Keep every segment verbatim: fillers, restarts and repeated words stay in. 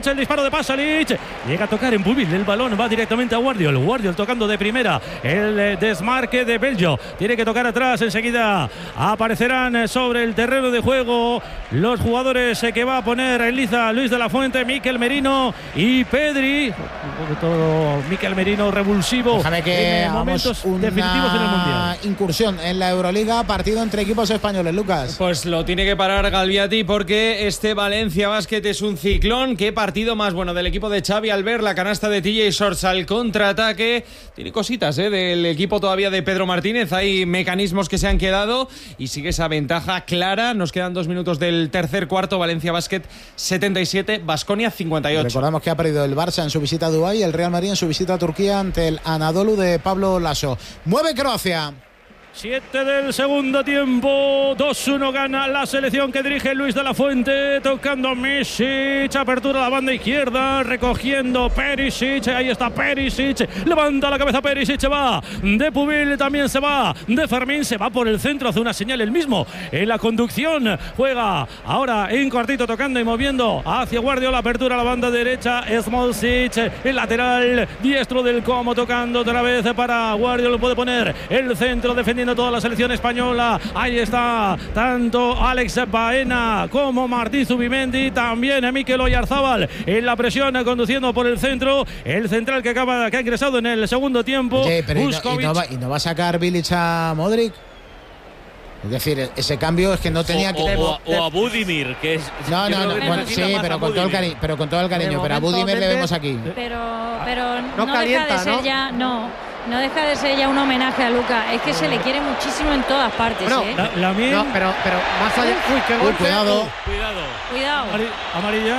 Pasalic, el disparo de Pasalic. Llega a tocar en Pubil, el balón va directamente a Guardiol. Guardiol tocando de primera. El eh, desmarque de Bello. Tiene que tocar atrás. Enseguida aparecerán sobre el terreno de juego los jugadores eh, que va a poner en liza Luis de la Fuente, Mikel Merino y Pedri. Un poquito Mikel Merino revulsivo. Déjame que en momentos una definitivos en el Mundial. Incursión en la Euroliga, partido entre equipos españoles, Lucas. Pues lo tiene que parar Galviati porque este Valencia Basket es un ciclón. Qué partido más bueno del equipo de Xavi al ver la canasta de T J Shorts al contraataque. Tiene cositas ¿eh? del equipo todavía de Pedro Martínez. Hay mecanismos que se han quedado y sigue esa ventaja clara. Nos quedan dos minutos del tercer cuarto. Valencia Basket setenta y siete, Baskonia cincuenta y ocho. Recordamos que ha perdido el Barça en su visita a Dubái y el Real Madrid en su visita a Turquía ante el Anadolu de Pablo Laso. Mueve Croacia. siete del segundo tiempo, dos uno gana la selección que dirige Luis de la Fuente, tocando Misic, apertura a la banda izquierda, recogiendo Perisic, ahí está Perisic, levanta la cabeza Perisic, va de Pubil, también se va de Fermín, se va por el centro, hace una señal el mismo en la conducción, juega ahora en cuartito tocando y moviendo hacia Guardiola, apertura a la banda derecha, Smolcic, el lateral diestro del Como, tocando otra vez para Guardiola, puede poner el centro defendiendo toda la selección española. Ahí está tanto Alex Baena como Martín Zubimendi, también Mikel Oyarzábal en la presión conduciendo por el centro, el central que acaba que ha ingresado en el segundo tiempo. Oye, pero y, no, y, no va, ¿y no va a sacar Bilic a Modric? Es decir, ese cambio es que no tenía o, que... O, o a Budimir, que es... No, no, no, bueno, sí, pero con, todo el cariño, pero con todo el cariño. Pero a Budimir le vemos aquí. Pero, pero no, no calienta, deja de ser ¿no? ya... No. No deja de ser ya un homenaje a Luca. Es que se le quiere muchísimo en todas partes. Bueno, ¿eh? La, la mía, no, pero, pero más allá. Uy, qué golpe. Cuidado. Cuidado. Cuidado. amarilla.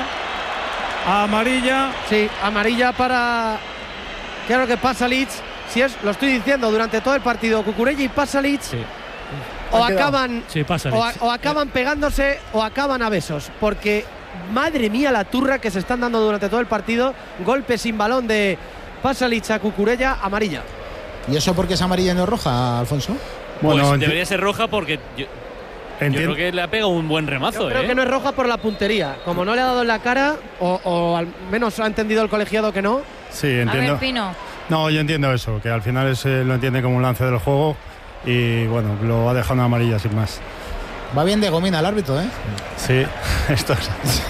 Amarilla. Sí, amarilla para. Claro que Pasalic. Si es, lo estoy diciendo durante todo el partido, Cucurella y Pasalic. Sí. O acaban, sí, Pasalic. o, a, o acaban pegándose o acaban a besos. Porque, madre mía, la turra que se están dando durante todo el partido. Golpe sin balón de Pasalic a Cucurella, amarilla. ¿Y eso porque es amarilla y no roja, Alfonso? Bueno, pues debería ser roja porque yo, yo creo que le ha pegado un buen remazo. Yo creo ¿eh? que no es roja por la puntería. Como no le ha dado en la cara, o, o al menos ha entendido el colegiado que no. Sí, entiendo. A ver, Pino. No, yo entiendo eso, que al final es, eh, lo entiende como un lance del juego y bueno, lo ha dejado en amarilla sin más. Va bien de gomina el árbitro, ¿eh? Sí, esto es...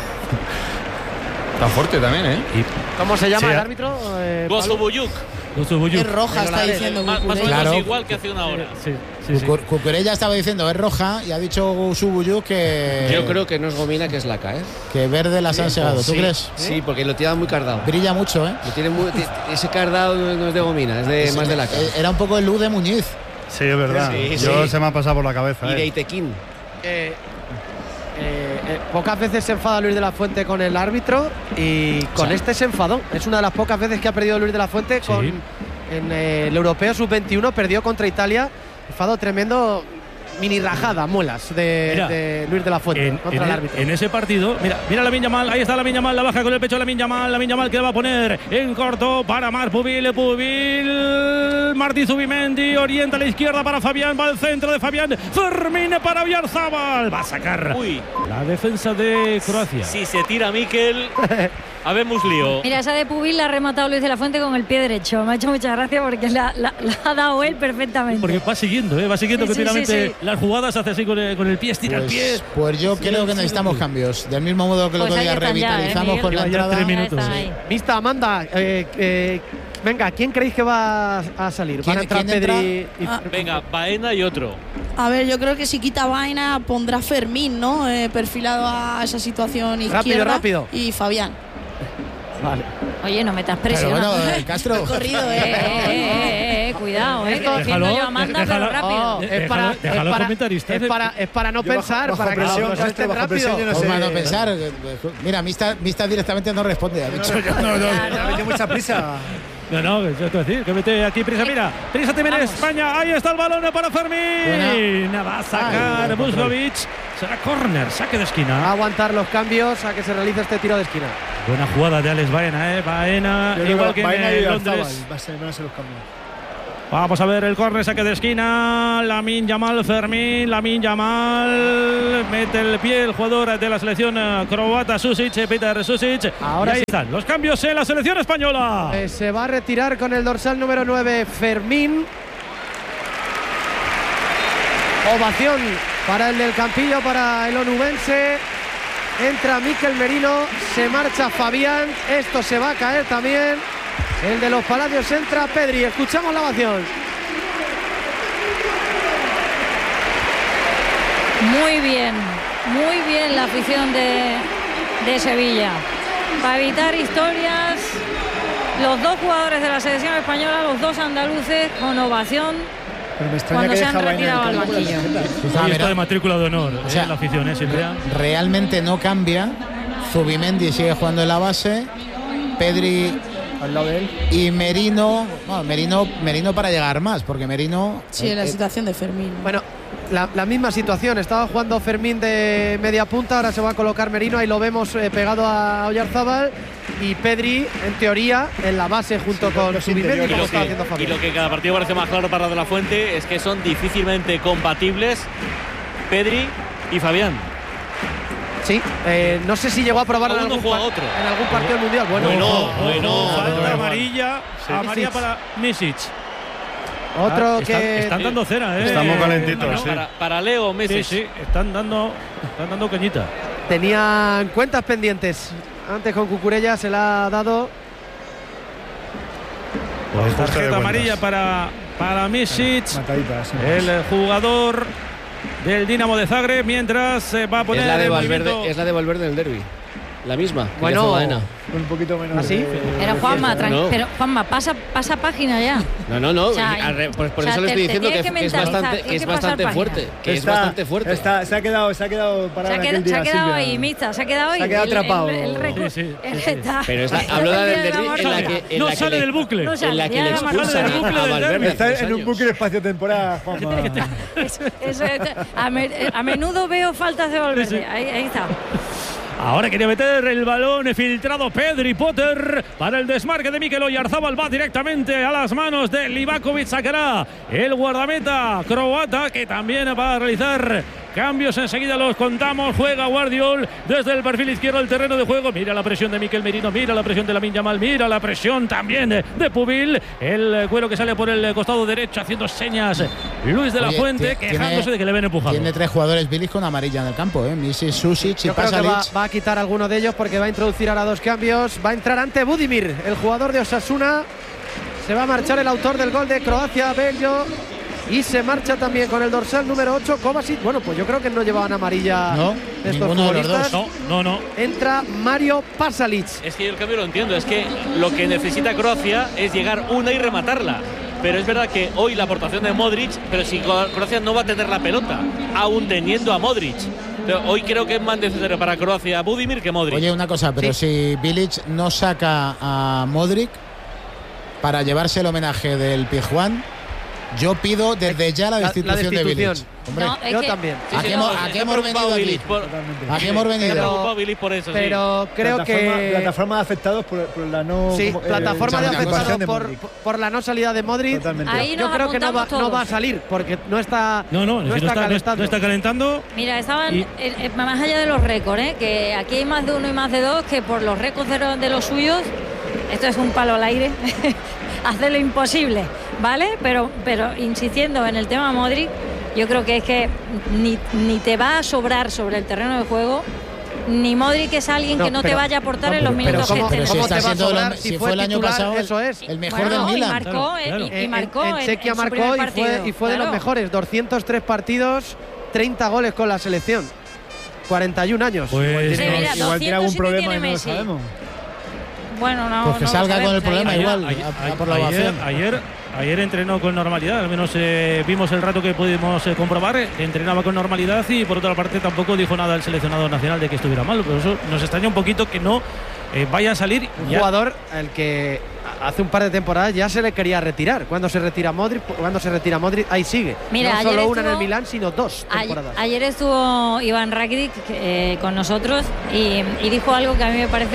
Está fuerte también, ¿eh? ¿Cómo se llama Sí, el árbitro? Eh, Gozo Buyuk. Es roja, está diciendo Más, más o menos Claro. igual que hace una hora. Sí, sí, sí. Cucurella estaba diciendo es roja y ha dicho Subuyuk que... Yo creo que no es gomina, que es laca, ¿eh? Que verde las han segado. ¿Tú sí, crees? Sí, porque lo tiene muy cardado. Brilla mucho, ¿eh? Lo tiene muy, ese cardado no es de gomina, es de Ese, más de laca. Era un poco el Lu de Muñiz. Sí, es verdad. Sí, Yo sí. se me ha pasado por la cabeza. Y eh. de Itequín. Eh, eh, eh, pocas veces se enfada Luis de la Fuente con el árbitro y con Sí. este se enfadó. Es una de las pocas veces que ha perdido Luis de la Fuente Sí. con, en eh, el Europeo sub veintiuno, perdió contra Italia. Enfado tremendo, mini rajada, muelas de, Mira, de Luis de la Fuente En, contra en el e- árbitro. en ese partido, mira, mira la Yamal, ahí está la Yamal, la baja con el pecho la Yamal, la Yamal que va a poner en corto para Mar Pubil, Pubil, Martí Zubimendi, orienta a la izquierda para Fabián, va al centro de Fabián, Fermín para Oyarzábal, va a sacar Uy, la defensa de Croacia. si se tira Mikel, habemos lío. Mira, esa de Pubil la ha rematado Luis de la Fuente con el pie derecho. Me ha hecho mucha gracia porque la, la- la ha dado él perfectamente. Porque va siguiendo, ¿eh? va siguiendo Sí, sí, continuamente sí, sí. las jugadas, hace así con el, con el pie, estira el pie. Pues, pues yo Sí, creo que sí, necesitamos sí. cambios. Del mismo modo que el Pues otro ahí día están ya, ¿eh, revitalizamos Miguel? con la Lleva ya entrada. tres Ya minutos. está ahí. Mista, Amanda, eh, eh, venga, ¿quién creéis que va a salir? ¿Van a ¿Quién- entrar quién Pedri y Ah, Venga, Baena y otro. A ver, yo creo que si quita Baena pondrá Fermín, ¿no? Eh, perfilado a esa situación izquierda. rápido. Y Fabián. Vale. Oye, no metas Pero presión. bueno, ¿no? eh, Castro. Corrido, Eh, ¿eh? eh, eh, eh, cuidado, eh, que Déjalo, defiendo yo a Amanda, déjalo. pero rápido. Oh, De- es para, déjalo- déjalo es para, comentaristas, es eh. para, es para no Yo bajo- pensar, bajo para que presión, los Castro, estén bajo rápido. presión, yo no sé. Vamos a no pensar. Mira, Mista, Mista directamente no responde. Ha dicho yo. No, no, no, metió mucha prisa. No, no, eso te voy a decir, que mete aquí prisa, mira, prisa te viene Vamos. España, ahí está el balón para Fermín, va a sacar Ay, Busgovic, será córner, saque de Va a esquina. aguantar los cambios a que se realice este tiro de esquina. Buena jugada de Alex Baena, eh, Baena, Yo creo igual que que Baena en y Londres. Oyarzábal va a ser- van a ser los cambios. Vamos a ver el córner, saque de esquina. Lamine Yamal, Fermín. Lamine Yamal mete el pie el jugador de la selección croata, Susic, Petar Susic. Ahora y ahí sí están los cambios en la selección española. Eh, se va a retirar con el dorsal número nueve, Fermín. Ovación para el del Campillo, para el onubense. Entra Mikel Merino, se marcha Fabián. Esto se va a caer también. El de los Palacios entra Pedri. Escuchamos la ovación. Muy bien, muy bien la afición de, de Sevilla. Para evitar historias, los dos jugadores de la selección española, los dos andaluces, con ovación. Pero me extraña Cuando que se han dejaba en el retirado al campo la banquillo. tarjeta. Ahí está de matrícula de honor, O sea, eh, la afición, ¿eh, Silvia? Realmente no cambia. Zubimendi sigue jugando en la base. Pedri al lado de él. Y Merino, bueno, Merino, Merino para llegar más, porque Merino. Sí, eh, la eh, situación de Fermín. Bueno, la, la misma situación. Estaba jugando Fermín de media punta, ahora se va a colocar Merino. Ahí lo vemos eh, pegado a Oyarzábal. Y Pedri, en teoría, en la base junto Sí, con los Zubimendi, interiores. como Y estaba lo, haciendo que, y Fabián. lo que cada partido parece más claro para De la Fuente es que son difícilmente compatibles Pedri y Fabián. Sí, eh, no sé si llegó a probar en Uno algún, juega par- otro. en algún partido mundial. Bueno, Bueno, ojo, bueno. ojo, Falta ojo. amarilla, amarilla para Misic. Otro Ah, que están, están dando cera, ¿eh? Estamos calentitos, Bueno, sí. para, para Leo Sí, Messi. sí, están dando, están dando cañita. tenían cuentas pendientes. Antes con Cucurella se la ha dado. Pues ajuste de Tarjeta cuentas. amarilla para, para Misic, Mataditas. sí. el jugador del Dinamo de Zagreb, mientras eh, va a poner Es la de en Valverde, movimiento- es la de Valverde del derbi. La misma. que Bueno. ya fue Baena. Con un poquito menos. ¿Ah, sí? de- Pero de Juanma, fiesta. tran- No. pero Juanma, pasa, pasa página ya. No, no, no. O sea, al re- por por o sea, eso le te- estoy te diciendo que, tienes que que es mentalizar, bastante, tienes que es que pasar bastante página. fuerte. Que es Está- bastante fuerte. está- se ha quedado, se ha quedado para Se ha, qued- aquel se día, ha quedado Silvia. ahí, Mixta, se ha quedado ahí. Se ha quedado El- el- atrapado. el récord. Sí, sí, sí, El- sí. está- Pero es la- está hablo de la el del día de la derbi en la morsa. que, en No la que sale le- del bucle. No sale, en la que ya le la marca expulsan del a, bucle a del Valverde. derbi. Está tres en un años. bucle espacio-temporal, Juanma. Eso, eso es- a, me- a menudo veo faltas de Valverde. Sí, sí. Ahí, ahí está. Ahora quería meter el balón filtrado Pedri Potter para el desmarque de Mikel Oyarzábal. Va directamente a las manos de Livakovic. Sacará el guardameta croata, que también va a realizar cambios. Enseguida los contamos. Juega Guardiol desde el perfil izquierdo del terreno de juego. Mira la presión de Mikel Merino, mira la presión de Lamine Yamal, mira la presión también de, de Pubil. El cuero que sale por el costado derecho haciendo señas. Luis de la Oye, Fuente tie- quejándose tiene- de que le ven empujado. Tiene tres jugadores Bilic con amarilla en el campo, ¿eh? Misic, Susic y Yo creo que va, Pasalic. va a quitar alguno de ellos porque va a introducir ahora dos cambios. Va a entrar ante Budimir, el jugador de Osasuna. Se va a marchar el autor del gol de Croacia, Bello. Y se marcha también con el dorsal número ocho, Kovacic. Bueno, pues yo creo que no llevaban amarilla No, estos ninguno de los futbolistas. dos. No, no, no. Entra Mario Pasalic. Es que yo el cambio lo entiendo. Es que lo que necesita Croacia es llegar una y rematarla. Pero es verdad que hoy la aportación de Modric, pero si Croacia no va a tener la pelota, aún teniendo a Modric. Pero hoy creo que es más necesario para Croacia Budimir que Modric. Oye, una cosa, pero si Bilic no saca a Modric para llevarse el homenaje del Pizjuán, yo pido desde ya la La- la destitución, de destitución. Bilic. Hombre, No, es Yo que- también. Sí, ¿a sí, qué no, hemos- está a qué hemos preocupado venido aquí? Bilic por- ¿A qué hemos Está venido? preocupado Bilic por eso, sí. Pero creo plataforma, que. Plataforma de afectados por, por la no. Sí, como, eh, plataforma de escúchame una afectados ocupación de por, Modric. por la no salida de Modric. Totalmente. Ahí Yo nos creo que no va, apuntamos no va a todos. salir porque no está, No, no, si no, está, no está- calentando. no está calentando. Mira, estaban Y- eh, eh, más allá de los récords, ¿eh? Que aquí hay más de uno y más de dos, que por los récords de, lo- de los suyos, esto es un palo al aire, hace lo imposible, ¿vale? Pero, pero insistiendo en el tema Modric, yo creo que es que ni, ni te va a sobrar sobre el terreno de juego, ni Modric es alguien No, que no te pero- vaya a aportar no, en los pero minutos ¿cómo- que pero te si ¿cómo está te va a siendo sobrar lo- si si fue fue el año titular? pasado Eso es. el mejor Bueno, del y Milan. marcó, Claro, eh, claro. y, y En- marcó en, en Chequia su marcó primer y fue, partido, y fue de los claro. mejores. doscientos tres partidos, treinta goles con la selección. cuarenta y un años. Pues Sí, no, mira, Igual tiene algún doscientos sí que problema tiene y no lo Messi. sabemos. Bueno, no, Pues que no lo salga con el sabemos, problema ahí- igual. Ayer, a- a por la ayer, ovación. ayer, ayer entrenó con normalidad, al menos eh, vimos el rato que pudimos eh, comprobar, eh, entrenaba con normalidad y por otra parte tampoco dijo nada el seleccionador nacional de que estuviera mal, por eso nos extraña un poquito que no eh, vaya a salir. Un ya. jugador al que hace un par de temporadas ya se le quería retirar. Cuando se retira Modric, cuando se retira Modric, ahí sigue. Mira, no ayer solo una en el estuvo- Milán, sino dos Ayer, temporadas. ayer estuvo Iván Rakitic eh, con nosotros y, y dijo algo que a mí me parece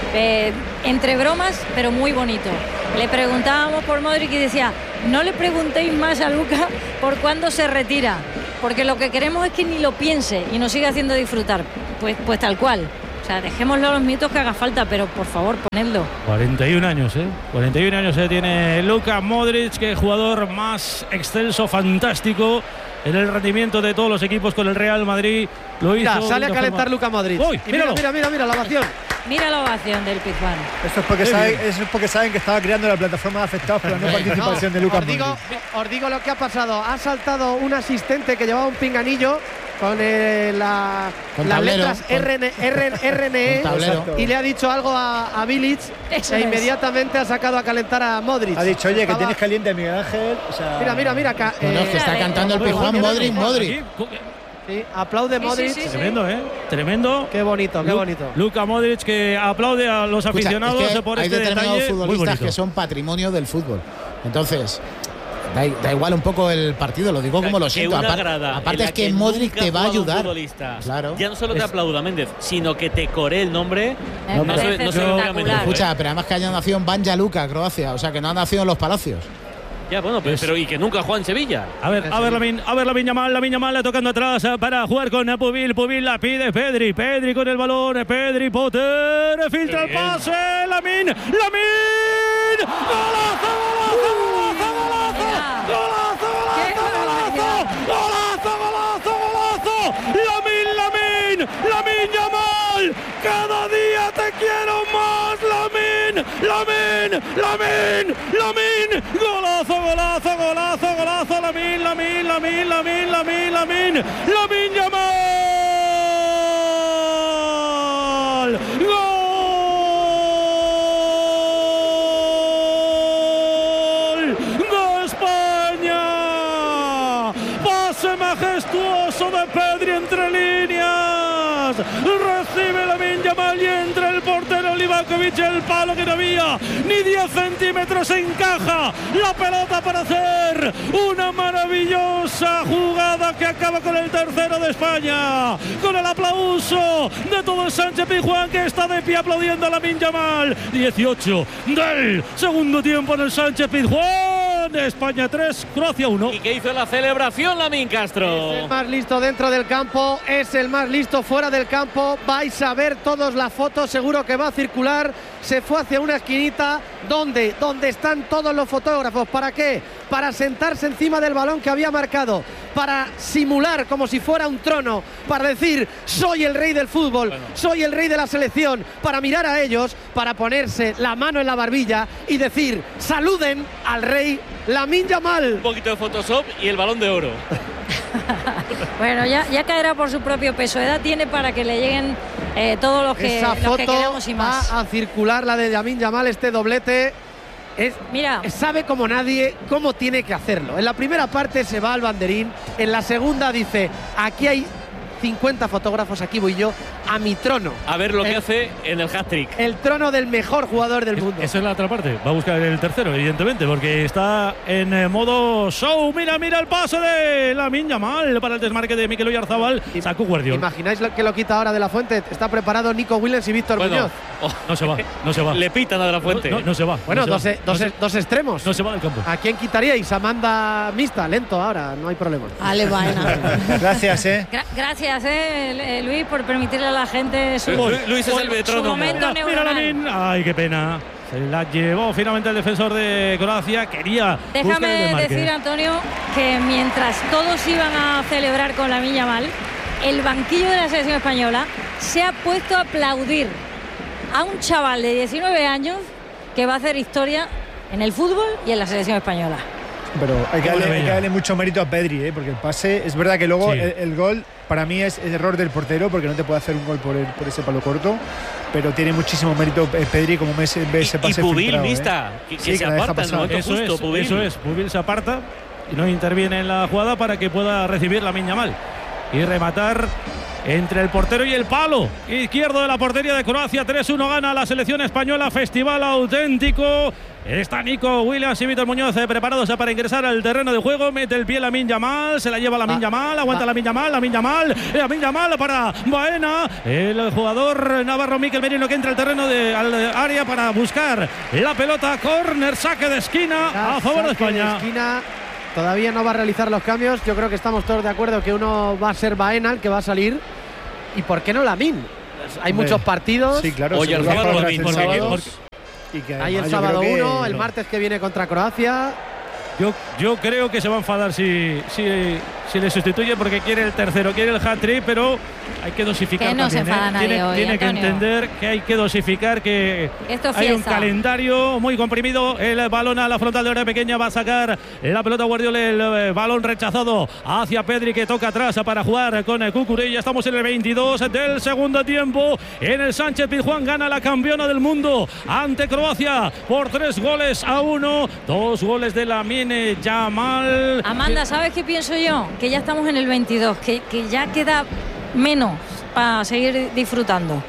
eh, entre bromas, pero muy bonito. Le preguntábamos por Modric y decía, no le preguntéis más a Luka por cuándo se retira, porque lo que queremos es que ni lo piense y nos siga haciendo disfrutar. Pues, pues tal cual. O sea, dejémoslo a los minutos que haga falta, pero por favor, ponedlo. cuarenta y un años, ¿eh? cuarenta y un años eh, tiene Luka Modric, que jugador más excelso, fantástico en el rendimiento de todos los equipos con el Real Madrid. Lo Mira, hizo sale a calentar forma... Luka Modric. Uy, y mira, míralo. mira, mira, mira la ovación. Mira la ovación del Pizjuán. Eso es porque Qué saben, bien. eso es porque saben que estaba creando la plataforma de afectados por la no participación de Lucas os digo, Modric. os digo lo que ha pasado. Ha saltado un asistente que llevaba un pinganillo con eh, la, Con las tablero, letras con- R N R N E Con tablero. y le ha dicho algo a, a Bilic Eso e es. inmediatamente ha sacado a calentar a Modric. Ha dicho, oye, que Estaba- tienes caliente a Miguel Ángel. O sea, Mira, mira, mira. ca- No, no, eh, es que está cantando el Pizjuán, Modric, Modric. sí, aplaude Sí, Modric. sí, sí, sí. Tremendo, ¿eh? Tremendo. Qué bonito, qué Lu- bonito. Luka Modric, que aplaude a los Escucha, aficionados es que por hay este determinados detalle. Muy futbolistas bonito. que son patrimonio del fútbol. Entonces, da, da igual un poco el partido, lo digo como lo Que siento. una Apar- grada aparte en la es que que Modric nunca te va a ha jugado un ayudar. futbolista, Claro. Ya no solo te Es- aplauda Méndez, sino que te coree el nombre. Me No, no parece se, no se lo diga Méndez. espectacular. Escucha, pero además que haya nacido en Banja Luka, Croacia, o sea que no ha nacido en los Palacios. Ya, bueno, pero, Es- pero y que nunca juega en Sevilla. A ver, a ver, Lamin, a ver, Lamin Yamal, Lamin Yamal tocando atrás eh, para jugar con Pubil. Pubil la pide Pedri. Pedri con el balón. Pedri Potter. Filtra el pase. Lamin. Lamin. ¡Golazo, golazo, golazo, golazo! Qué ¡Golazo, golazo, golazo, golazo! Lamin, Lamin. Lamin Yamal. Cada día te quiero más, Lamin. Lamin, Lamin, Lamin. Golazo, golazo, golazo, golazo. Lamin, Lamin, Lamin, Lamin, Lamin, Lamin. Lamin Yamal. ¡Gol de España! Pase majestuoso de Pedri entre líneas. Recibe Lamine Yamal y entre el portero Livakovic, el palo que no había ni diez centímetros, encaja la pelota para hacer una maravillosa jugada que acaba con el tercero de España, con el aplauso de todo el Sánchez Pizjuán, que está de pie aplaudiendo a Lamine Yamal. dieciocho del segundo tiempo en el Sánchez Pizjuán. España tres, Croacia uno. Y que hizo la celebración Lamine Castro. Es el más listo dentro del campo, es el más listo fuera del campo. Vais a ver todos la foto, seguro que va a circular. Se fue hacia una esquinita donde, donde están todos los fotógrafos. ¿Para qué? Para sentarse encima del balón que había marcado, para simular como si fuera un trono, para decir soy el rey del fútbol, bueno. soy el rey de la selección, para mirar a ellos, para ponerse la mano en la barbilla y decir saluden al rey Lamine Yamal. Un poquito de Photoshop y el balón de oro. Bueno, ya, ya caerá por su propio peso. Edad tiene para que le lleguen eh, todos los que, Esa los que foto queremos y más. va a circular, la de Lamine Yamal, este doblete. Es, Mira, sabe como nadie cómo tiene que hacerlo. En la primera parte se va al banderín, en la segunda dice aquí hay cincuenta fotógrafos, aquí voy yo a mi trono. A ver lo el, que hace en el hat-trick. El trono del mejor jugador del mundo. Esa es la otra parte. Va a buscar el tercero, evidentemente, porque está en eh, modo show. Mira, mira el pase de Lamine Yamal para el desmarque de Mikel Oyarzabal. Sacó Guardiola. ¿Imagináis lo que lo quita ahora de la Fuente? Está preparado Nico Williams y Víctor bueno, Muñoz. Oh, no se va, no se va. Le pitan a de la Fuente. No, no, no se va. Bueno, no dos, se va. dos, no se, dos extremos. No se va del campo. ¿A quién quitaríais? Amanda mixta, lento ahora, no hay problema. Ale vaina. Gracias, eh. Gra gracias, eh, Luis, por permitirle a la gente su, Luis, Luis es el su metrónomo. momento Mira, mira neuronal. Lamine. Ay, qué pena. Se la llevó finalmente el defensor de Croacia. Quería buscar el Déjame desmarque. decir, Antonio, que mientras todos iban a celebrar con Lamine Yamal, el banquillo de la selección española se ha puesto a aplaudir a un chaval de diecinueve años que va a hacer historia en el fútbol y en la selección española. Pero hay que, Qué darle, hay maravilla. que darle mucho mérito a Pedri, ¿eh? Porque el pase, es verdad que luego Sí. el, el gol para mí es, es error del portero, porque no te puede hacer un gol por, el, por ese palo corto, pero tiene muchísimo mérito eh, Pedri como ve ese, ve ese Y, y pase Pubil, filtrado, ¿eh? vista, que, que Sí, se que la deja aparta en el pasar. momento Eso justo, es, Pubil. eso es. Pubil se aparta y no interviene en la jugada para que pueda recibir Lamine Yamal y rematar entre el portero y el palo izquierdo de la portería de Croacia. tres uno gana la selección española. Festival auténtico Está Nico Williams y Víctor Muñoz eh, preparados para ingresar al terreno de juego. Mete el pie Lamine Yamal, se la lleva Lamine Yamal, aguanta Lamine Yamal, Lamine Yamal, Lamine Yamal para Baena. El jugador navarro Mikel Merino que entra al terreno de al área para buscar la pelota. Córner, saque de esquina Ya, a favor de España. De esquina. Todavía no va a realizar los cambios. Yo creo que estamos todos de acuerdo que uno va a ser Baena el que va a salir. ¿Y por qué no Lamine? Hay Hombre, muchos partidos. Sí, claro. Oye, el seguro sábado que lo mismo, el porque- sábado, porque- y que Hay el además yo sábado creo que- uno, el martes que viene contra Croacia. Yo, yo creo que se va a enfadar si, si, si le sustituye porque quiere el tercero, quiere el hat-trick, pero hay que dosificar Que no se también, enfada ¿eh? nadie Tiene, hoy, tiene que Antonio. entender que hay que dosificar, que Esto es hay un fiesta. calendario muy comprimido. El balón a la frontal de área pequeña va a sacar la pelota Guardiola, el eh, balón rechazado hacia Pedri que toca atrás para jugar con eh, Cucurella. Estamos en el veintidós del segundo tiempo. En el Sánchez Pizjuán gana la campeona del mundo ante Croacia por tres goles a uno. Dos goles de Lamine Yamal. Amanda, ¿sabes qué pienso yo? Que ya estamos en el veintidós, que, que ya queda menos para seguir disfrutando.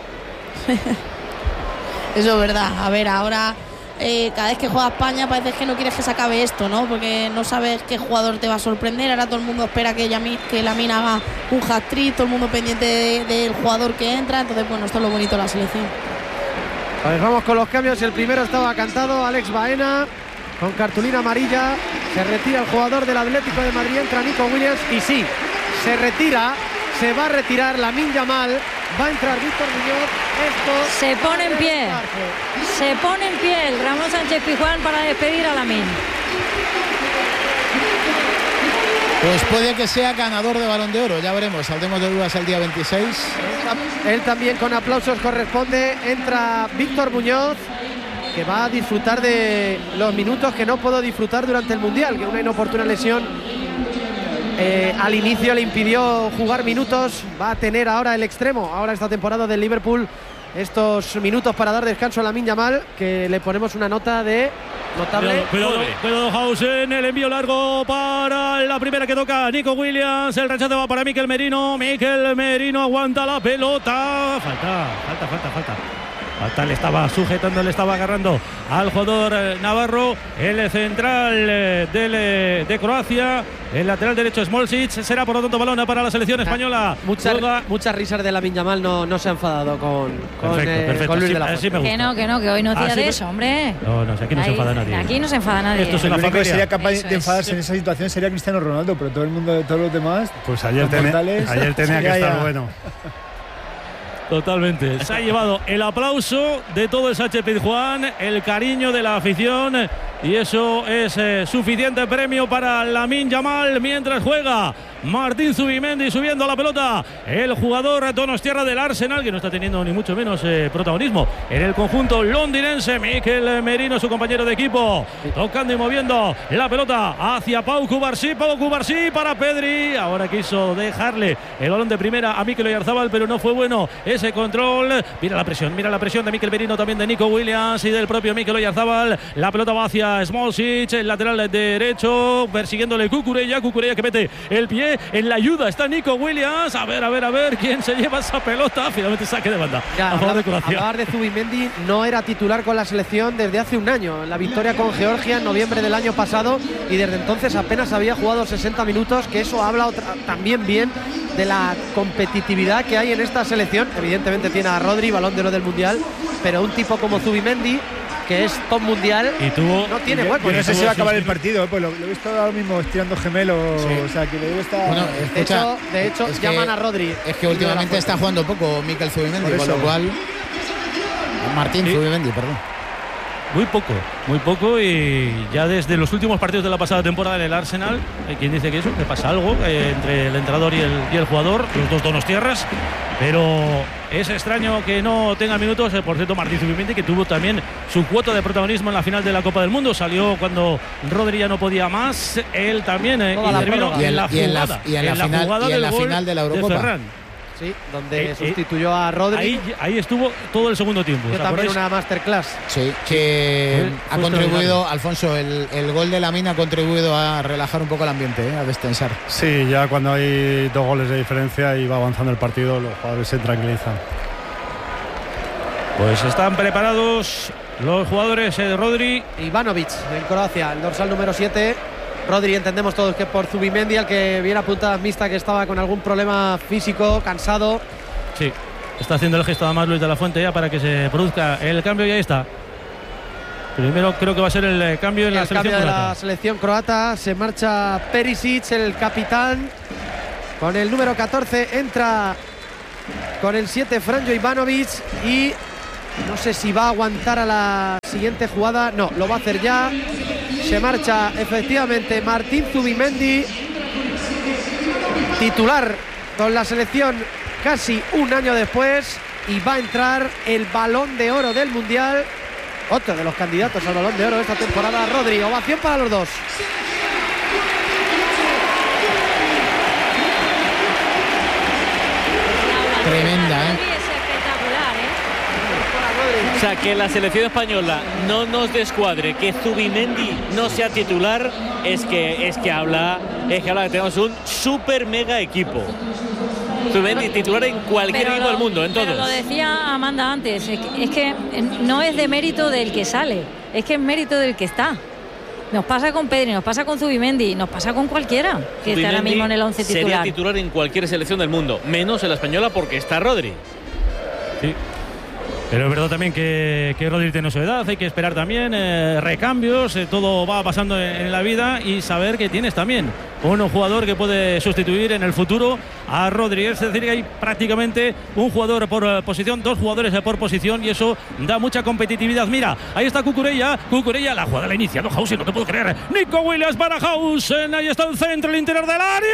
Eso es verdad. A ver, ahora eh, cada vez que juega España parece que no quieres que se acabe esto, ¿no? Porque no sabes qué jugador te va a sorprender. Ahora todo el mundo espera que, Yami, que Lamine haga un hat-trick, todo el mundo pendiente de- del jugador que entra. Entonces, bueno, esto es lo bonito de la selección. Pues vamos con los cambios. El primero estaba cantado, Alex Baena, con cartulina amarilla. Se retira el jugador del Atlético de Madrid, entra Nico Williams y sí, se retira, se va a retirar Lamine Yamal, va a entrar Víctor Muñoz. Esto Se pone en pie. realizarse. Se pone en pie el Ramón Sánchez Pizjuán para despedir a Lamine. Pues puede que sea ganador de Balón de Oro, ya veremos, saldremos de dudas el día veintiséis. Él también con aplausos corresponde, entra Víctor Muñoz, que va a disfrutar de los minutos que no pudo disfrutar durante el Mundial, que una inoportuna lesión eh, al inicio le impidió jugar minutos. Va a tener ahora el extremo, ahora esta temporada del Liverpool, estos minutos para dar descanso a Lamine Yamal, que le ponemos una nota de notable. Cuidado, cuidado, cuidado Hausen, el envío largo para la primera que toca Nico Williams, el rechazo va para Mikel Merino, Mikel Merino aguanta la pelota, falta, falta, falta, falta. Falta, le estaba sujetando, le estaba agarrando al jugador eh, navarro, el central eh, del, eh, de Croacia, el lateral derecho Smolcic, será por lo tanto balón para la selección española. Muchas, Juega- muchas risas de Lamine Yamal, no, no se ha enfadado con, con, Perfecto, eh, perfecto, con Luis así- de la así Fuente. me gusta. Que no, que no, que hoy no es día Así de me- eso, hombre. No, no, si aquí no se Ahí- enfada nadie. Aquí no se enfada nadie. Esto es El una único que familia. sería capaz Eso de es. enfadarse en esa situación sería Cristiano Ronaldo, pero todo el mundo, todos los demás, Pues ayer, los tenía- mortales, ayer tenía que ya, estar ya. bueno. Totalmente. Se ha llevado el aplauso de todo el Sánchez Pizjuán, el cariño de la afición, y eso es eh, suficiente premio para Lamine Yamal mientras juega Martín Zubimendi subiendo la pelota. El jugador donostiarra del Arsenal, que no está teniendo ni mucho menos eh, protagonismo en el conjunto londinense. Mikel Merino, su compañero de equipo, tocando y moviendo la pelota hacia Pau Cubarsí. Pau Cubarsí para Pedri. Ahora quiso dejarle el balón de primera a Mikel Oyarzabal, pero no fue bueno ese control. Mira la presión, mira la presión de Mikel Merino, también de Nico Williams y del propio Mikel Oyarzabal. La pelota va hacia Smolcic, el lateral derecho, persiguiéndole Cucurella. Cucurella que mete el pie. En la ayuda está Nico Williams. A ver, a ver, a ver quién se lleva esa pelota. Finalmente saque de banda Ya, a favor de hablar, Croacia. hablar de Zubimendi, no era titular con la selección desde hace un año. La victoria con Georgia en noviembre del año pasado, y desde entonces apenas había jugado sesenta minutos, que eso habla otra, también bien de la competitividad que hay en esta selección. Evidentemente tiene a Rodri, balón de oro del Mundial, pero un tipo como Zubimendi, que es top mundial, Y tuvo, no tiene Yo, hueco. yo no sé si va a acabar el sus- partido, eh, pues lo, lo he visto ahora mismo estirando gemelos, Sí. o sea que le debe estar. Bueno, De escucha, hecho, de hecho es que- llaman a Rodri. Es que últimamente está jugando poco Mikel Zubimendi, Por con lo eso. cual. Martín Sí. Zubimendi, perdón. Muy poco, muy poco, y ya desde los últimos partidos de la pasada temporada en el Arsenal, hay quien dice que eso, que pasa algo eh, entre el entrenador y el, y el jugador, los dos donostiarras, pero es extraño que no tenga minutos. Eh, por cierto, Martín Zubimendi, que tuvo también su cuota de protagonismo en la final de la Copa del Mundo, salió cuando Rodri ya no podía más, él también eh, Toda la intervino prórroga. Y en en la la- y en la- jugada, y en la final- jugada y en del la gol final de la Eurocopa. Ferran. Sí, donde Eh, eh, sustituyó a Rodri. Ahí, ahí estuvo todo el segundo tiempo. Yo ¿os también acordáis? una masterclass. Sí, que Fue- ha fue contribuido, Alfonso, el, el gol de Lamine ha contribuido a relajar un poco el ambiente, eh, a destensar. Sí, ya cuando hay dos goles de diferencia y va avanzando el partido, los jugadores se tranquilizan. Pues están preparados los jugadores de Rodri. Ivanovic en Croacia, el dorsal número siete. Rodri, entendemos todos que por Zubimendi, al que viene a puntadas mixta, que estaba con algún problema físico, cansado. Sí, está haciendo el gesto además Luis de la Fuente ya para que se produzca el cambio y ahí está. Primero creo que va a ser el cambio en la el selección cambio croata. de la selección croata. Se marcha Perisic, el capitán, con el número catorce. Entra con el siete Franjo Ivanovic y no sé si va a aguantar a la siguiente jugada. No, lo va a hacer ya. Se marcha efectivamente Martín Zubimendi, titular con la selección casi un año después, y va a entrar el Balón de Oro del Mundial, otro de los candidatos al Balón de Oro de esta temporada, Rodri. Ovación para los dos. Tremenda, ¿eh? O sea, que la selección española no nos descuadre, que Zubimendi no sea titular, es que es que habla, es que habla que tenemos un super mega equipo. Zubimendi titular en cualquier Pero equipo lo- del mundo, en pero todos. lo decía Amanda antes, es que, es que no es de mérito del que sale, es que es mérito del que está. Nos pasa con Pedri, nos pasa con Zubimendi, nos pasa con cualquiera que esté ahora Zubimendi mismo en el once sería titular. titular en cualquier selección del mundo, menos en la española porque está Rodri. Sí. Pero es verdad también que, que Rodri tiene su edad, hay que esperar también eh, recambios, eh, todo va pasando en, en la vida, y saber que tienes también un jugador que puede sustituir en el futuro a Rodri. Es decir, que hay prácticamente un jugador por eh, posición, dos jugadores eh, por posición, y eso da mucha competitividad. Mira, ahí está Cucurella, Cucurella, la jugada la ha iniciado Hausen, no te puedo creer. Nico Williams para Hausen, ahí está el centro, el interior del área,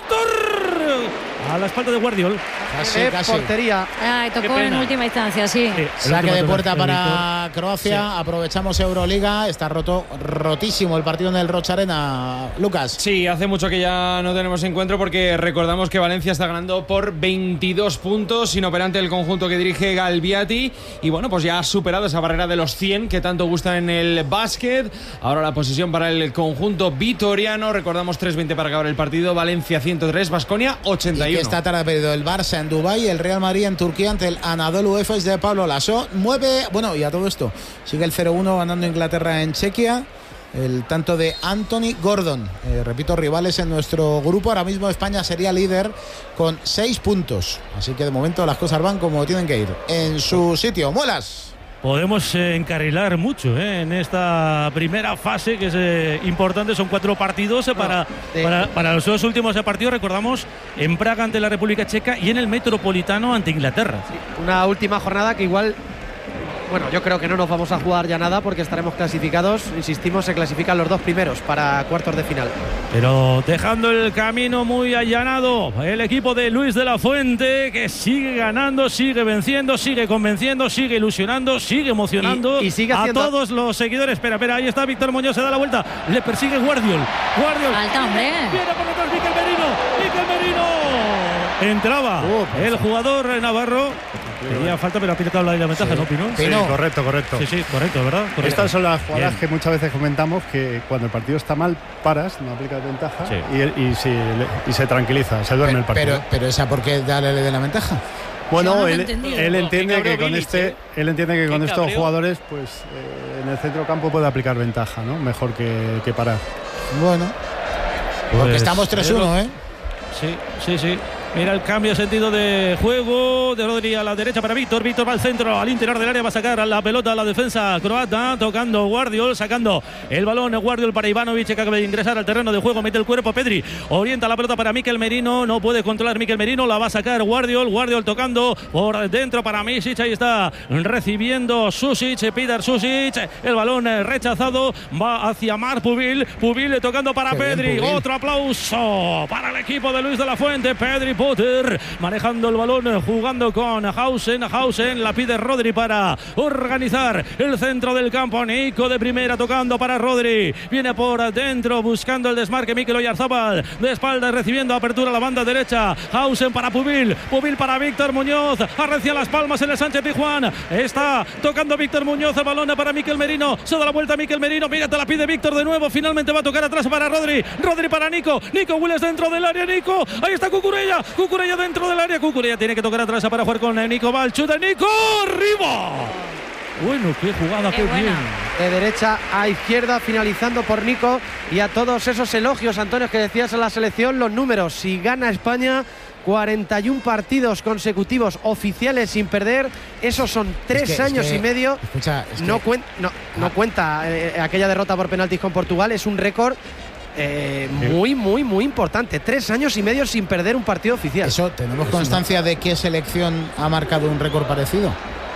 Víctor, a la espalda de Guardiol. Casi, De casi. portería. Ay, Qué tocó en pena. última instancia, sí. Sí, el Saque último de toque puerta de para Víctor. Croacia. Aprovechamos Euroliga. Está roto, rotísimo el partido en el Rocha Arena. Lucas. Sí, hace mucho que ya no tenemos encuentro, porque recordamos que Valencia está ganando por veintidós puntos, inoperante el conjunto que dirige Galbiati, y bueno, pues ya ha superado esa barrera de los cien que tanto gusta en el básquet. Ahora la posesión para el conjunto vitoriano, recordamos tres veinte para acabar el partido, Valencia ciento tres, Baskonia ochenta y Y uno. que esta tarde ha perdido el Barça en Dubái, el Real Madrid en Turquía ante el Anadolu Efes de Pablo Lasso. Mueve, bueno, y a todo esto sigue el cero uno ganando Inglaterra en Chequia. El tanto de Anthony Gordon. Eh, repito, rivales en nuestro grupo. Ahora mismo España sería líder con seis puntos. Así que de momento las cosas van como tienen que ir. En su sitio. Muelas. Podemos eh, encarrilar mucho eh, en esta primera fase, que es eh, importante. Son cuatro partidos eh, para, de- para, para los dos últimos eh, partidos. Recordamos, en Praga ante la República Checa y en el Metropolitano ante Inglaterra. Una última jornada que igual, bueno, yo creo que no nos vamos a jugar ya nada porque estaremos clasificados. Insistimos, se clasifican los dos primeros para cuartos de final. Pero dejando el camino muy allanado, el equipo de Luis de la Fuente, que sigue ganando, sigue venciendo, sigue convenciendo, sigue ilusionando, sigue emocionando Y- y sigue haciendo- a todos los seguidores. Espera, espera, ahí está Víctor Muñoz, se da la vuelta, le persigue Guardiol. Guardiol. Falta, hombre. Viene por detrás Miquel Merino. Miquel Merino. Entraba el jugador Navarro. Tenía falta, pero ha pitado la ventaja, ¿no, Pino? Sí, Pino. correcto, correcto. Sí, sí, correcto, ¿verdad? Correcto. Estas son las jugadas Bien. que muchas veces comentamos, que cuando el partido está mal, paras, no aplicas ventaja Sí. y, el- y, se, y se tranquiliza, se duerme el partido. Pero, pero esa, ¿por qué darle de la ventaja? Bueno, Yo no lo he él, entendido. él Qué entiende cabreo que con Bilic, este, ¿eh? él entiende que Qué con estos cabreo. jugadores, pues eh, en el centro campo puede aplicar ventaja, ¿no? Mejor que, que parar. Bueno, porque Pues, estamos tres uno, ¿eh? Sí, sí, sí. Mira el cambio de sentido de juego de Rodri a la derecha para Víctor. Víctor va al centro, al interior del área, va a sacar la pelota a la defensa croata, tocando Guardiol, sacando el balón Guardiol para Ivanovic, que acaba de ingresar al terreno de juego, mete el cuerpo Pedri, orienta la pelota para Miquel Merino, no puede controlar Miquel Merino, la va a sacar Guardiol, Guardiol tocando por dentro para Misic, ahí está recibiendo Susic, Peter Susic, el balón rechazado, va hacia Mar Pubil, Pubil tocando para Qué bien, Pedri, Pubil. otro aplauso para el equipo de Luis de la Fuente. Pedri Potter manejando el balón, jugando con Hausen. Hausen la pide Rodri para organizar el centro del campo. Nico de primera tocando para Rodri. Viene por dentro buscando el desmarque Mikel Oyarzábal. De espaldas recibiendo apertura a la banda derecha. Hausen para Pubil. Pubil para Víctor Muñoz. Arrecia las palmas en el Sánchez Pizjuán. Está tocando Víctor Muñoz. El balón para Miquel Merino. Se da la vuelta a Miquel Merino. Mira, te la pide Víctor de nuevo. Finalmente va a tocar atrás para Rodri. Rodri para Nico. Nico Willis dentro del área. Nico. Ahí está Cucurella. Cucurella dentro del área. Cucurella tiene que tocar atrás para jugar con Nico Balchu. De Nico, arriba. Bueno, qué jugada, qué, qué bien. De derecha a izquierda, finalizando por Nico. Y a todos esos elogios, Antonio, que decías en la selección, los números. Si gana España, cuarenta y un partidos consecutivos oficiales sin perder. Esos son tres es que, años es que, y medio. Escucha, es no, que, cuen, no, no cuenta eh, aquella derrota por penaltis con Portugal. Es un récord eh, muy, muy, muy importante. Tres años y medio sin perder un partido oficial. Eso, ¿tenemos constancia de qué selección ha marcado un récord parecido?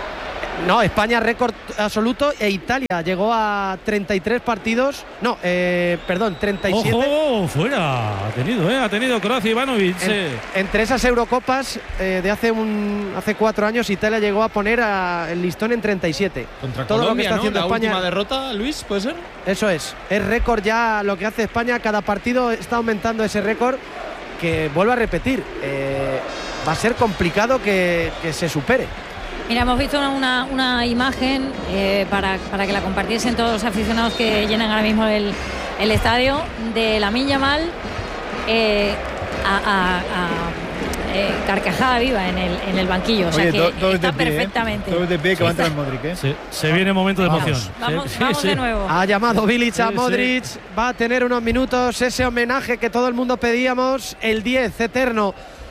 No, España récord absoluto e Italia llegó a treinta y tres partidos. No, eh, perdón, treinta y siete. ¡Ojo! Fuera. Ha tenido, ¿eh? Ha tenido Croacia Ivanovic. En, eh. Entre esas Eurocopas eh, de hace un hace cuatro años, Italia llegó a poner a, el listón en treinta y siete. Contra Todo Colombia, lo que está ¿no? haciendo La España. última derrota, Luis, ¿puede ser? Eso es. Es récord ya lo que hace España. Cada partido está aumentando ese récord. Que vuelvo a repetir, eh, va a ser complicado que, que se supere. Mira, hemos visto una, una imagen eh, para, para que la compartiesen todos los aficionados que llenan ahora mismo el, el estadio, de Lamine Yamal eh, a, a, a eh, carcajada viva en el, en el banquillo. O sea, Oye, que do, dos está de pie, perfectamente. ¿eh? Todos de pie que va a entrar Modric, ¿eh? Se, se viene momento de Vamos, emoción. Vamos, Sí, vamos sí. de nuevo. Ha llamado Bilic a Sí, Modric. sí. Va a tener unos minutos ese homenaje que todo el mundo pedíamos. El diez eterno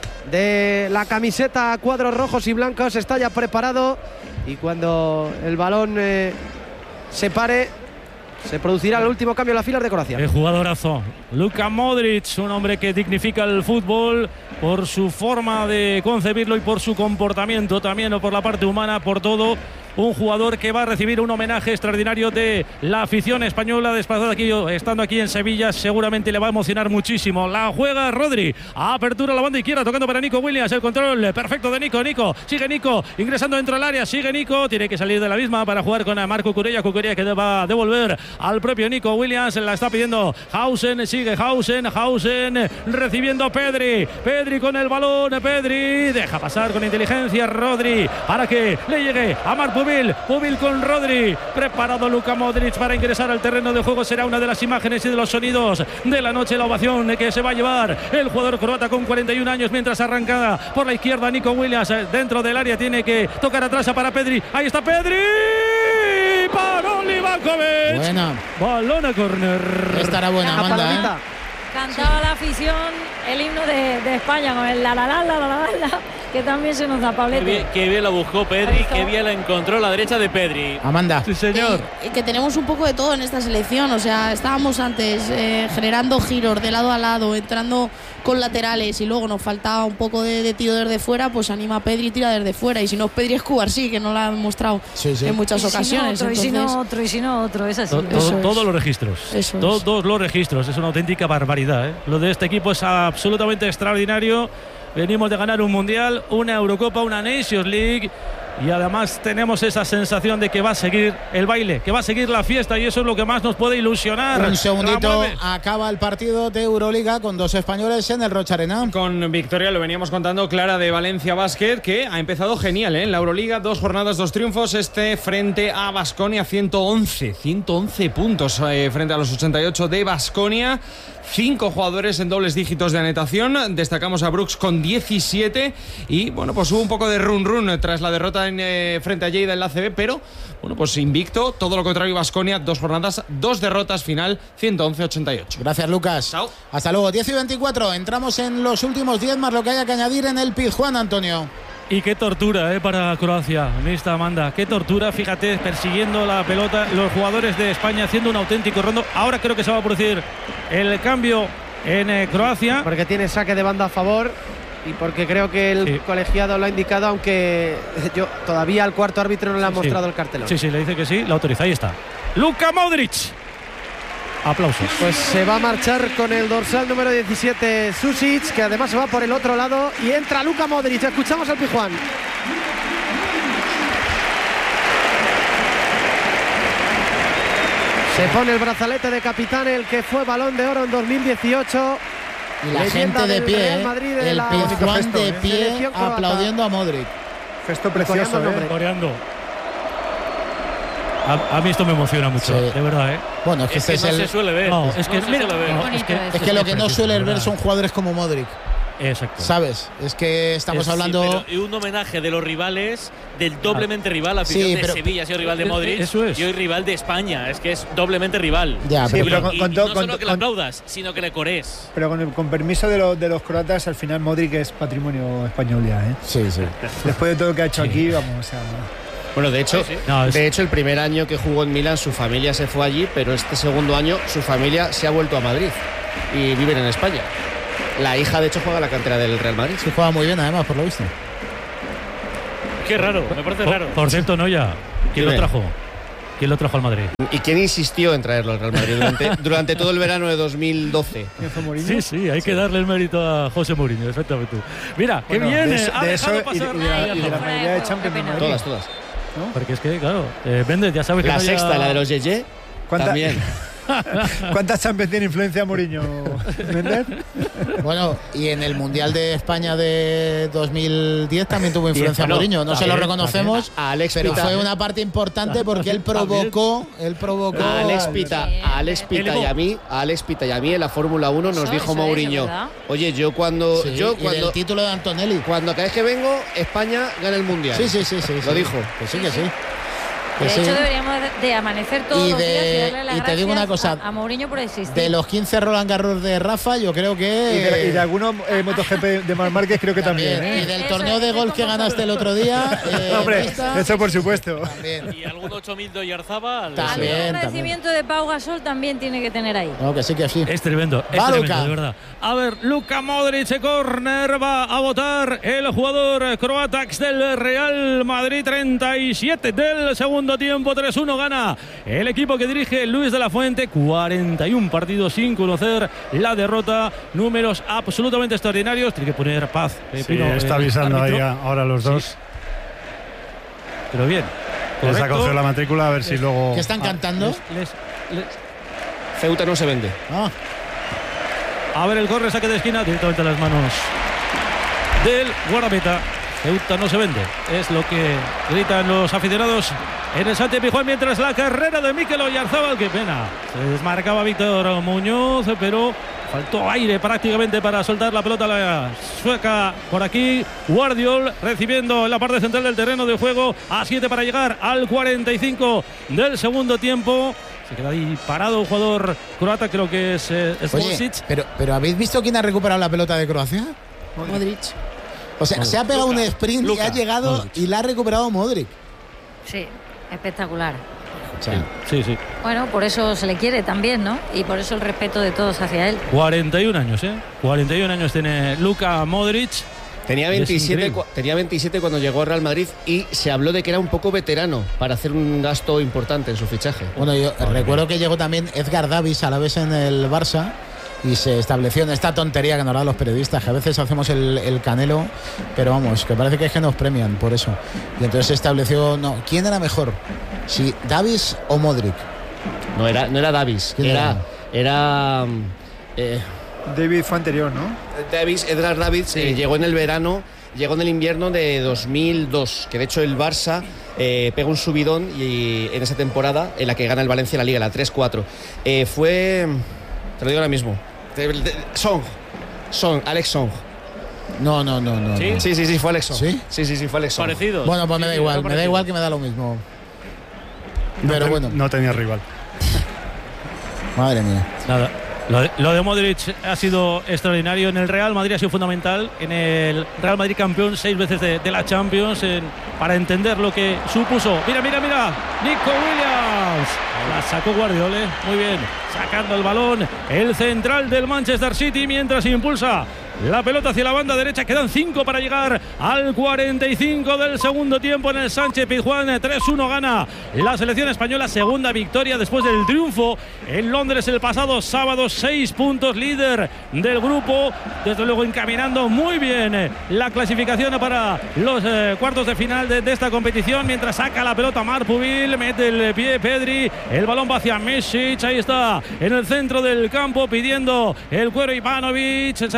de la camiseta a cuadros rojos y blancos está ya preparado. Y cuando el balón eh, se pare, se producirá el último cambio en las filas de Croacia. El jugadorazo. Luka Modric, un hombre que dignifica el fútbol por su forma de concebirlo y por su comportamiento también, o por la parte humana, por todo. Un jugador que va a recibir un homenaje extraordinario de la afición española, desplazada aquí, estando aquí en Sevilla. Seguramente le va a emocionar muchísimo. La juega Rodri. Apertura a la banda izquierda, tocando para Nico Williams. El control perfecto de Nico. Nico, sigue Nico, ingresando dentro del área. Sigue Nico, tiene que salir de la misma para jugar con Marco Cucurella. Cucurella que va a devolver al propio Nico Williams. La está pidiendo Hausen. Sigue Hausen. Hausen recibiendo Pedri. Pedri con el balón. Pedri deja pasar con inteligencia Rodri para que le llegue a Marco Pubil, Pubil con Rodri, preparado Luka Modric para ingresar al terreno de juego. Será una de las imágenes y de los sonidos de la noche, la ovación que se va a llevar el jugador croata con cuarenta y un años, mientras arranca por la izquierda Nico Williams dentro del área, tiene que tocar atrás para Pedri. Ahí está Pedri, para Livakovic. Buena. Balón a córner. Estará buena, Amanda, ¿eh? Cantaba la afición el himno de, de España con el la la la la la la la, que también se nos da, Qué Pablete. bien, qué bien lo buscó Pedri, qué bien la encontró a la derecha de Pedri. Amanda. Sí, señor. Eh, que tenemos un poco de todo en esta selección. O sea, estábamos antes eh, generando giros de lado a lado, entrando con laterales, y luego nos faltaba un poco de, de tiro desde fuera. Pues anima a Pedri y tira desde fuera. Y si no es Pedri, es Cubarsí, que no lo ha demostrado Sí, sí. en muchas Y si no ocasiones. otro, y si no Entonces, otro, y si no otro, es así. To- ¿no? todo- Eso es. todos los registros. Eso es. Todos los registros. Es una auténtica barbaridad, ¿eh? Lo de este equipo es absolutamente extraordinario. Venimos de ganar un Mundial, una Eurocopa, una Nations League. Y además tenemos esa sensación de que va a seguir el baile, que va a seguir la fiesta, y eso es lo que más nos puede ilusionar. Un segundito, La mueve. acaba el partido de Euroliga con dos españoles en el Rocha Arena. Con victoria, lo veníamos contando, clara de Valencia Basket, que ha empezado genial, ¿eh? En la Euroliga, dos jornadas, dos triunfos. Este frente a Baskonia, ciento once puntos eh, frente a los ochenta y ocho de Baskonia. Cinco jugadores en dobles dígitos de anotación. Destacamos a Brooks con diecisiete. Y bueno, pues hubo un poco de run run tras la derrota en, eh, frente a Lleida en la A C B, pero bueno, pues invicto. Todo lo contrario, Baskonia, dos jornadas, dos derrotas, final ciento once a ochenta y ocho. Gracias, Lucas. Chao. Hasta luego. diez y veinticuatro. Entramos en los últimos diez más lo que haya que añadir en el Pizjuán, Antonio. Y qué tortura, ¿eh? Para Croacia, esta Amanda. Qué tortura, fíjate, persiguiendo la pelota. Los jugadores de España haciendo un auténtico rondo. Ahora creo que se va a producir el cambio en eh, Croacia. Porque tiene saque de banda a favor. Y porque creo que el Sí. colegiado lo ha indicado, aunque yo todavía al cuarto árbitro no le ha Sí, mostrado sí. el cartelón. Sí, sí, le dice que sí, la autoriza. Ahí está. Luka Modric. Aplausos. Pues se va a marchar con el dorsal número diecisiete, Susic, que además se va por el otro lado, y entra Luka Modric. Escuchamos al Pizjuán. Se pone el brazalete de capitán, el que fue Balón de Oro en dos mil dieciocho. Y la Leyenda gente de del pie, Real ¿eh? Madrid, de El la Pizjuán gesto, de ¿eh? pie Selección croata. aplaudiendo a Modric. Gesto Coreando precioso, el nombre. ¿eh? Coreando. A, a mí esto me emociona mucho, Sí. de verdad, ¿eh? Bueno, es que Es que este no es se el. suele ver. No, es que, no se mira, suele ver. no, Bonito es que, eso. Es que lo que no precioso, suele de ver verdad. son jugadores como Modric. Exacto. ¿Sabes? Es que estamos Sí, hablando. pero, y un homenaje de los rivales, del doblemente rival. La afición Sí, de pero- Sevilla ha sido rival de Modric. Eso es. Y hoy rival de España. Es que es doblemente rival. Ya, Sí, pero, pero con- y, con y todo- no con- solo que le con- aplaudas, sino que le corees. Pero con, el- con permiso de, los de los croatas, al final Modric es patrimonio español ya, ¿eh? sí, sí. Después de todo lo que ha hecho Sí. aquí, vamos a. Bueno, de hecho, Sí, sí. No, es- de hecho, el primer año que jugó en Milán, su familia se fue allí, pero este segundo año su familia se ha vuelto a Madrid y viven en España. La hija, de hecho, juega en la cantera del Real Madrid. Sí, juega muy bien, además, por lo visto. Qué raro, me parece Por, raro. por cierto, Noya, ¿quién lo Dime. trajo? ¿Quién lo trajo al Madrid? ¿Y quién insistió en traerlo al Real Madrid durante, durante todo el verano de dos mil doce? ¿Quién fue Mourinho? Sí, sí, hay que darle el mérito a José Mourinho, exactamente. Mira, qué Bueno, bien, de eh, eso- ha de dejado eso y de- pasar y de la- Noya. y de la Fuera de mayoría de juego, Champions qué de pena. Madrid. Todas, todas. Porque es que, claro, eh, Méndez, ya sabes que La Noya- sexta, la de los Yeye, ¿Cuánta- también. ¿Cuántas Champions tiene influencia Mourinho, Méndez? Bueno, y en el Mundial de España de dos mil diez también tuvo influencia bueno, Mourinho. No se lo también, reconocemos, A Alex pero Pita, fue una parte importante porque él provocó, él provocó. a Alex Pita, a Alex Pita Elevó. y a mí, a Alex Pita y a mí en la Fórmula uno nos Eso, dijo eso es, Mourinho, es verdad. oye, yo cuando Sí, yo y cuando del título de Antonelli. cuando cada vez que vengo España gana el mundial. Sí, sí, sí, sí. Lo sí. dijo. Que sí, que sí. Que De sí. hecho, deberíamos de amanecer todos Y los días y de- darle las y te digo una gracias cosa, a, a Mourinho por existir. De los quince Roland Garros de Rafa, yo creo Y que. de, y de algunos eh, MotoGP de Mar Márquez creo que también, También. ¿eh? Y del Eso torneo es, de es golf como que ganaste el otro día. eh, Hombre, Pista, eso por supuesto. También. Y algún ocho mil de Oyarzábal. También. Algún agradecimiento de Pau Gasol también tiene que tener ahí. No, que sí, que sí. Es tremendo, es Va, tremendo, Luka. de verdad. A ver, Luka Modric, córner, va a votar el jugador croata del Real Madrid, treinta y siete del segundo tiempo, tres uno gana el equipo que dirige Luis de la Fuente, cuarenta y un partidos sin conocer la derrota, números absolutamente extraordinarios, tiene que poner paz. eh, Sí, Pino, está el avisando ahí árbitro. a- ahora los dos. Sí. Pero bien. Les ha correcto. cogido la matrícula a ver si luego. ¿Qué están cantando? Les- les- Ceuta no se vende. Ah, A ver el corre, saque de esquina, directamente a las manos del guardameta. Ceuta no se vende, es lo que gritan los aficionados en el Santi Pizjuán, mientras la carrera de Mikel Oyarzábal, qué pena, se desmarcaba Víctor Muñoz, pero faltó aire prácticamente para soltar la pelota a la sueca. Por aquí Guardiol recibiendo en la parte central del terreno de juego, a siete para llegar al cuarenta y cinco del segundo tiempo. Se queda ahí parado un jugador croata, creo que es eh, oye, Smolcic. pero, pero ¿habéis visto quién ha recuperado la pelota de Croacia? Modric. O sea, se ha pegado Luka, un sprint y Luka, ha llegado Modric. y la ha recuperado Modric. Sí, espectacular. O sea, Sí, sí. Bueno, por eso se le quiere también, ¿no? Y por eso el respeto de todos hacia él. cuarenta y un años, ¿eh? cuarenta y un años tiene Luka Modric. Tenía Es veintisiete, increíble. cua- tenía veintisiete cuando llegó al Real Madrid y se habló de que era un poco veterano para hacer un gasto importante en su fichaje. bueno, yo recuerdo que llegó también Edgar Davis a la vez en el Barça y se estableció en esta tontería que nos dan los periodistas, que a veces hacemos el, el canelo, pero vamos, que parece que es que nos premian por eso. Y entonces se estableció, no, ¿quién era mejor? Si Davis o Modric. No era, no era Davis, ¿Quién era, era mm, eh, David fue anterior, ¿no? Davis, Edgar Davids, eh, llegó en el verano, llegó en el invierno de dos mil dos, que de hecho el Barça eh, pega un subidón y en esa temporada en la que gana el Valencia la Liga, la tres cuatro. Eh, fue, te lo digo ahora mismo, de- de- Song, Song, Alex Song. No, no, no, no. ¿Sí? no. Sí, sí, sí, fue Alex Song. ¿Sí? Sí, sí, sí, fue Alex Song. Parecidos. Bueno, pues me Sí, da sí, igual, son me da parecidos. igual que me da lo mismo. No Pero ten- bueno, No tenía rival. madre mía. Nada. Lo de, lo de Modric ha sido extraordinario. En el Real Madrid ha sido fundamental. En el Real Madrid campeón seis veces de, de la Champions. en- para entender lo que supuso. Mira, mira, mira. Nico Williams. La sacó Guardiola. Muy bien. Sacando el balón. El central del Manchester City mientras impulsa la pelota hacia la banda derecha. Quedan cinco para llegar al cuarenta y cinco del segundo tiempo en el Sánchez Pizjuán. tres uno gana la selección española. Segunda victoria después del triunfo en Londres el pasado sábado. Seis puntos, líder del grupo. Desde luego encaminando muy bien eh, la clasificación para los eh, cuartos de final de, de esta competición. Mientras saca la pelota Marpubil, mete el pie Pedri. El balón va hacia Mesic. Ahí está en el centro del campo pidiendo el cuero Ivanovic. Se la deja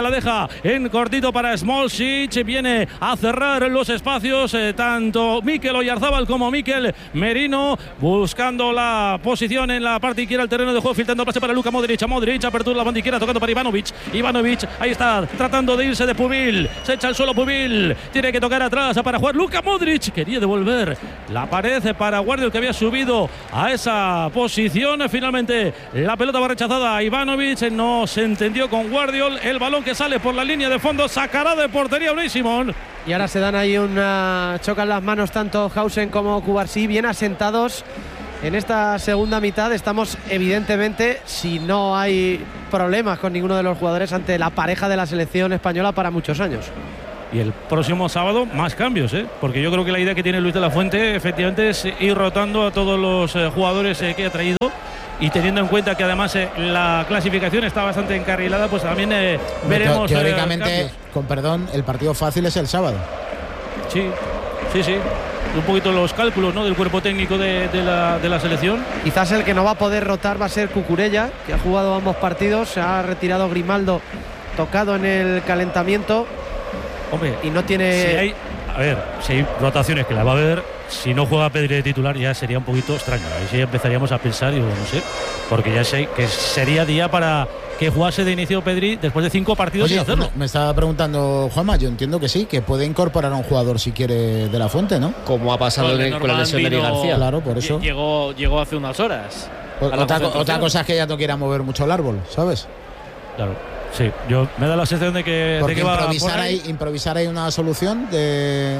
queda en cortito para Smolcic. Viene a cerrar los espacios eh, tanto Mikel Oyarzábal como Mikel Merino, buscando la posición en la parte izquierda del terreno de juego, filtrando pase para Luka Modric. Modric, apertura la banda izquierda, tocando para Ivanovic. Ivanovic, ahí está, tratando de irse de Pubil. Se echa al suelo Pubil. Tiene que tocar atrás para jugar Luka Modric. Quería devolver la pared para Guardiol, que había subido a esa posición. Finalmente la pelota va rechazada. Ivanovic no se entendió con Guardiol. El balón que sale por la línea de fondo sacará de portería Unai Simón. Y ahora se dan ahí una... chocan las manos tanto Hausen como Cubarsí, bien asentados en esta segunda mitad. Estamos evidentemente, si no hay problemas con ninguno de los jugadores, ante la pareja de la selección española para muchos años. Y el próximo sábado más cambios, ¿eh? Porque yo creo que la idea que tiene Luis de la Fuente efectivamente es ir rotando a todos los eh, jugadores eh, que ha traído, y teniendo en cuenta que además eh, la clasificación está bastante encarrilada, pues también eh, veremos. Teóricamente, eh, con perdón, el partido fácil es el sábado. Sí, sí, sí. Un poquito los cálculos, ¿no?, del cuerpo técnico de, de, la, de la selección. Quizás el que no va a poder rotar va a ser Cucurella, que ha jugado ambos partidos. Se ha retirado Grimaldo, tocado en el calentamiento. Hombre, y no tiene... Si hay, a ver, si hay rotaciones que la va a haber, si no juega Pedri de titular ya sería un poquito extraño. Ahí sí empezaríamos a pensar, digo, no sé, porque ya sé que sería día para que jugase de inicio Pedri después de cinco partidos. Oye, sin hacerlo. bueno, me estaba preguntando Juanma, yo entiendo que sí, que puede incorporar a un jugador si quiere de la Fuente, ¿no? Como ha pasado Con, con la lesión de Eric García. Claro, por eso. Llegó, llegó hace unas horas. O, otra, otra cosa es que ya no quiera mover mucho el árbol, ¿sabes? Claro. Sí, yo me da la sensación de que, Porque de que va improvisar por ahí. ahí, improvisar ahí una solución de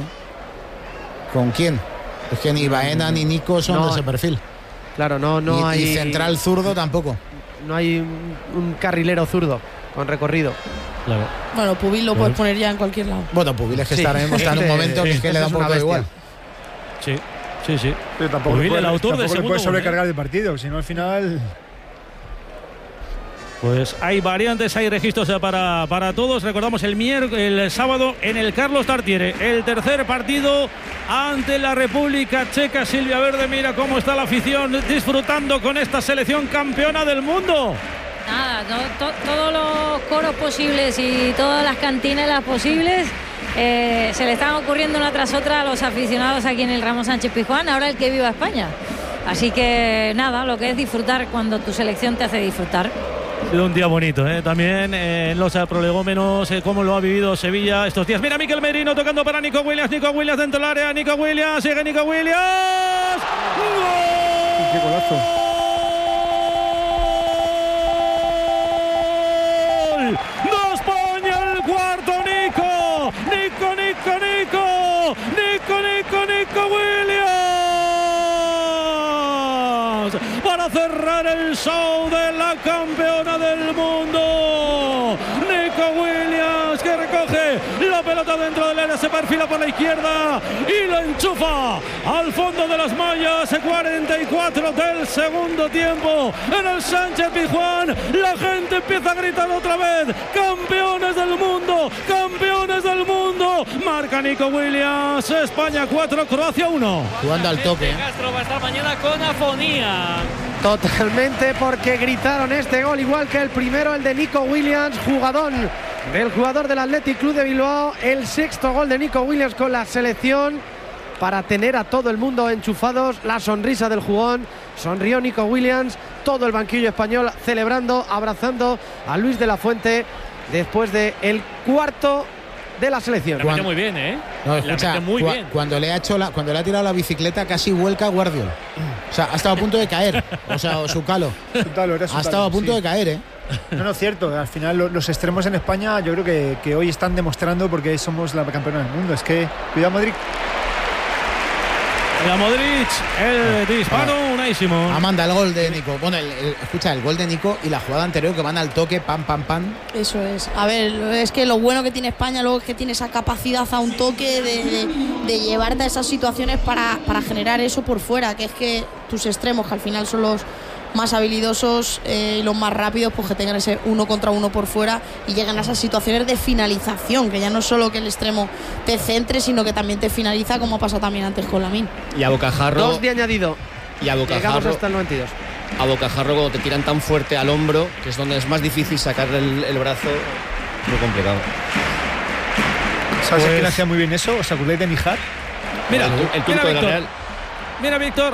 ¿con quién? Es que ni Baena ni Nico son no, de ese perfil. Claro, no, no y, hay. Y central zurdo tampoco. No hay un, un carrilero zurdo con recorrido. Claro. Bueno, Pubil lo puedes poner ya en cualquier lado. Bueno, Pubil es que Sí. está, está en un momento que, Sí, es que le da un es una poco bestia. igual. Sí, sí, sí. Pero tampoco Pubil, le puede, el autor del tampoco le segundo puede gol, ¿eh? sobrecargar el partido, si no al final. Pues hay variantes, hay registros para, para todos. Recordamos el miércoles, el sábado en el Carlos Tartiere, el tercer partido ante la República Checa. Silvia Verde, mira cómo está la afición disfrutando con esta selección campeona del mundo. Nada, to, to, todos los coros posibles y todas las cantinelas posibles eh, se le están ocurriendo una tras otra a los aficionados aquí en el Ramón Sánchez Pizjuán, ahora el que viva España. Así que nada, lo que es disfrutar cuando tu selección te hace disfrutar. Ha sido un día bonito, ¿eh? También eh, en los prolegómenos, eh, cómo lo ha vivido Sevilla estos días. Mira, Mikel Merino tocando para Nico Williams. Nico Williams dentro del área. Nico Williams, sigue Nico Williams. ¡Gol! ¡Qué golazo! ¡De España el cuarto! Nico, Nico, Nico, Nico, Nico, Nico, Nico Williams. Para cerrar el show de la campeona del mundo, Nico Williams, que recoge la pelota dentro del área, se perfila por la izquierda y la enchufa al fondo de las mallas. Cuarenta y cuatro del segundo tiempo en el Sánchez Pizjuán. La gente empieza a gritar otra vez: campeones del mundo, campeones del mundo. Marca Nico Williams. España cuatro, Croacia uno. Jugando al toque. Castro va a estar mañana con afonía. Totalmente, porque gritaron este gol igual que el primero, el de Nico Williams, jugadón del jugador del Athletic Club de Bilbao. El sexto gol de Nico Williams con la selección para tener a todo el mundo enchufados. La sonrisa del jugón, sonrió Nico Williams, todo el banquillo español celebrando, abrazando a Luis de la Fuente después del cuarto de la selección. La mete muy bien, ¿eh? No, la escucha, mete muy cu bien. cuando le ha hecho la, cuando le ha tirado la bicicleta casi vuelca a Guardiol. O sea, ha estado a punto de caer. O sea, o su calo. Su talo, era su Ha talo, estado a punto sí. de caer, ¿eh? No, no, cierto. Al final lo, los extremos en España yo creo que, que hoy están demostrando porque somos la campeona del mundo. Es que, cuidado Madrid. Y a Modric, el disparo, Unai Simón. Amanda, el gol de Nico. Bueno, el, el, escucha, el gol de Nico y la jugada anterior que van al toque, pam, pam, pam. Eso es. A ver, es que lo bueno que tiene España luego es que tiene esa capacidad a un toque de, de, de llevarte a esas situaciones para, para generar eso por fuera, que es que tus extremos, que al final son los más habilidosos eh, y los más rápidos, pues que tengan ese uno contra uno por fuera y lleguen a esas situaciones de finalización, que ya no es solo que el extremo te centre, sino que también te finaliza, como ha pasado también antes con Lamine. Y a bocajarro. Dos de añadido. Y a Llegamos bocajarro. hasta el noventa y dos. A bocajarro cuando te tiran tan fuerte al hombro, que es donde es más difícil sacar el, el brazo. muy complicado. ¿Sabes Pues- quién hacía muy bien eso? ¿Os acordáis de Mijar? Mira, el, el mira, turco de la Víctor. Real. Mira, Víctor,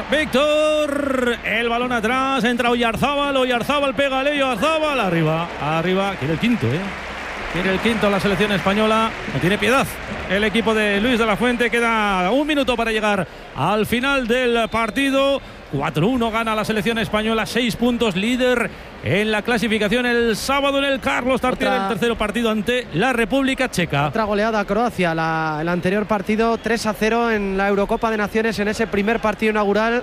Víctor, el balón atrás, entra Oyarzábal, Oyarzábal pega a Leo Oyarzábal, arriba, arriba, quiere el quinto, ¿eh? Quiere el quinto la selección española, no tiene piedad. El equipo de Luis de la Fuente, queda un minuto para llegar al final del partido. cuatro uno gana la selección española, seis puntos, líder en la clasificación el sábado en el Carlos Tartiere, Otra- el tercero partido ante la República Checa. Otra goleada a Croacia, la, el anterior partido tres a cero en la Eurocopa de Naciones, en ese primer partido inaugural,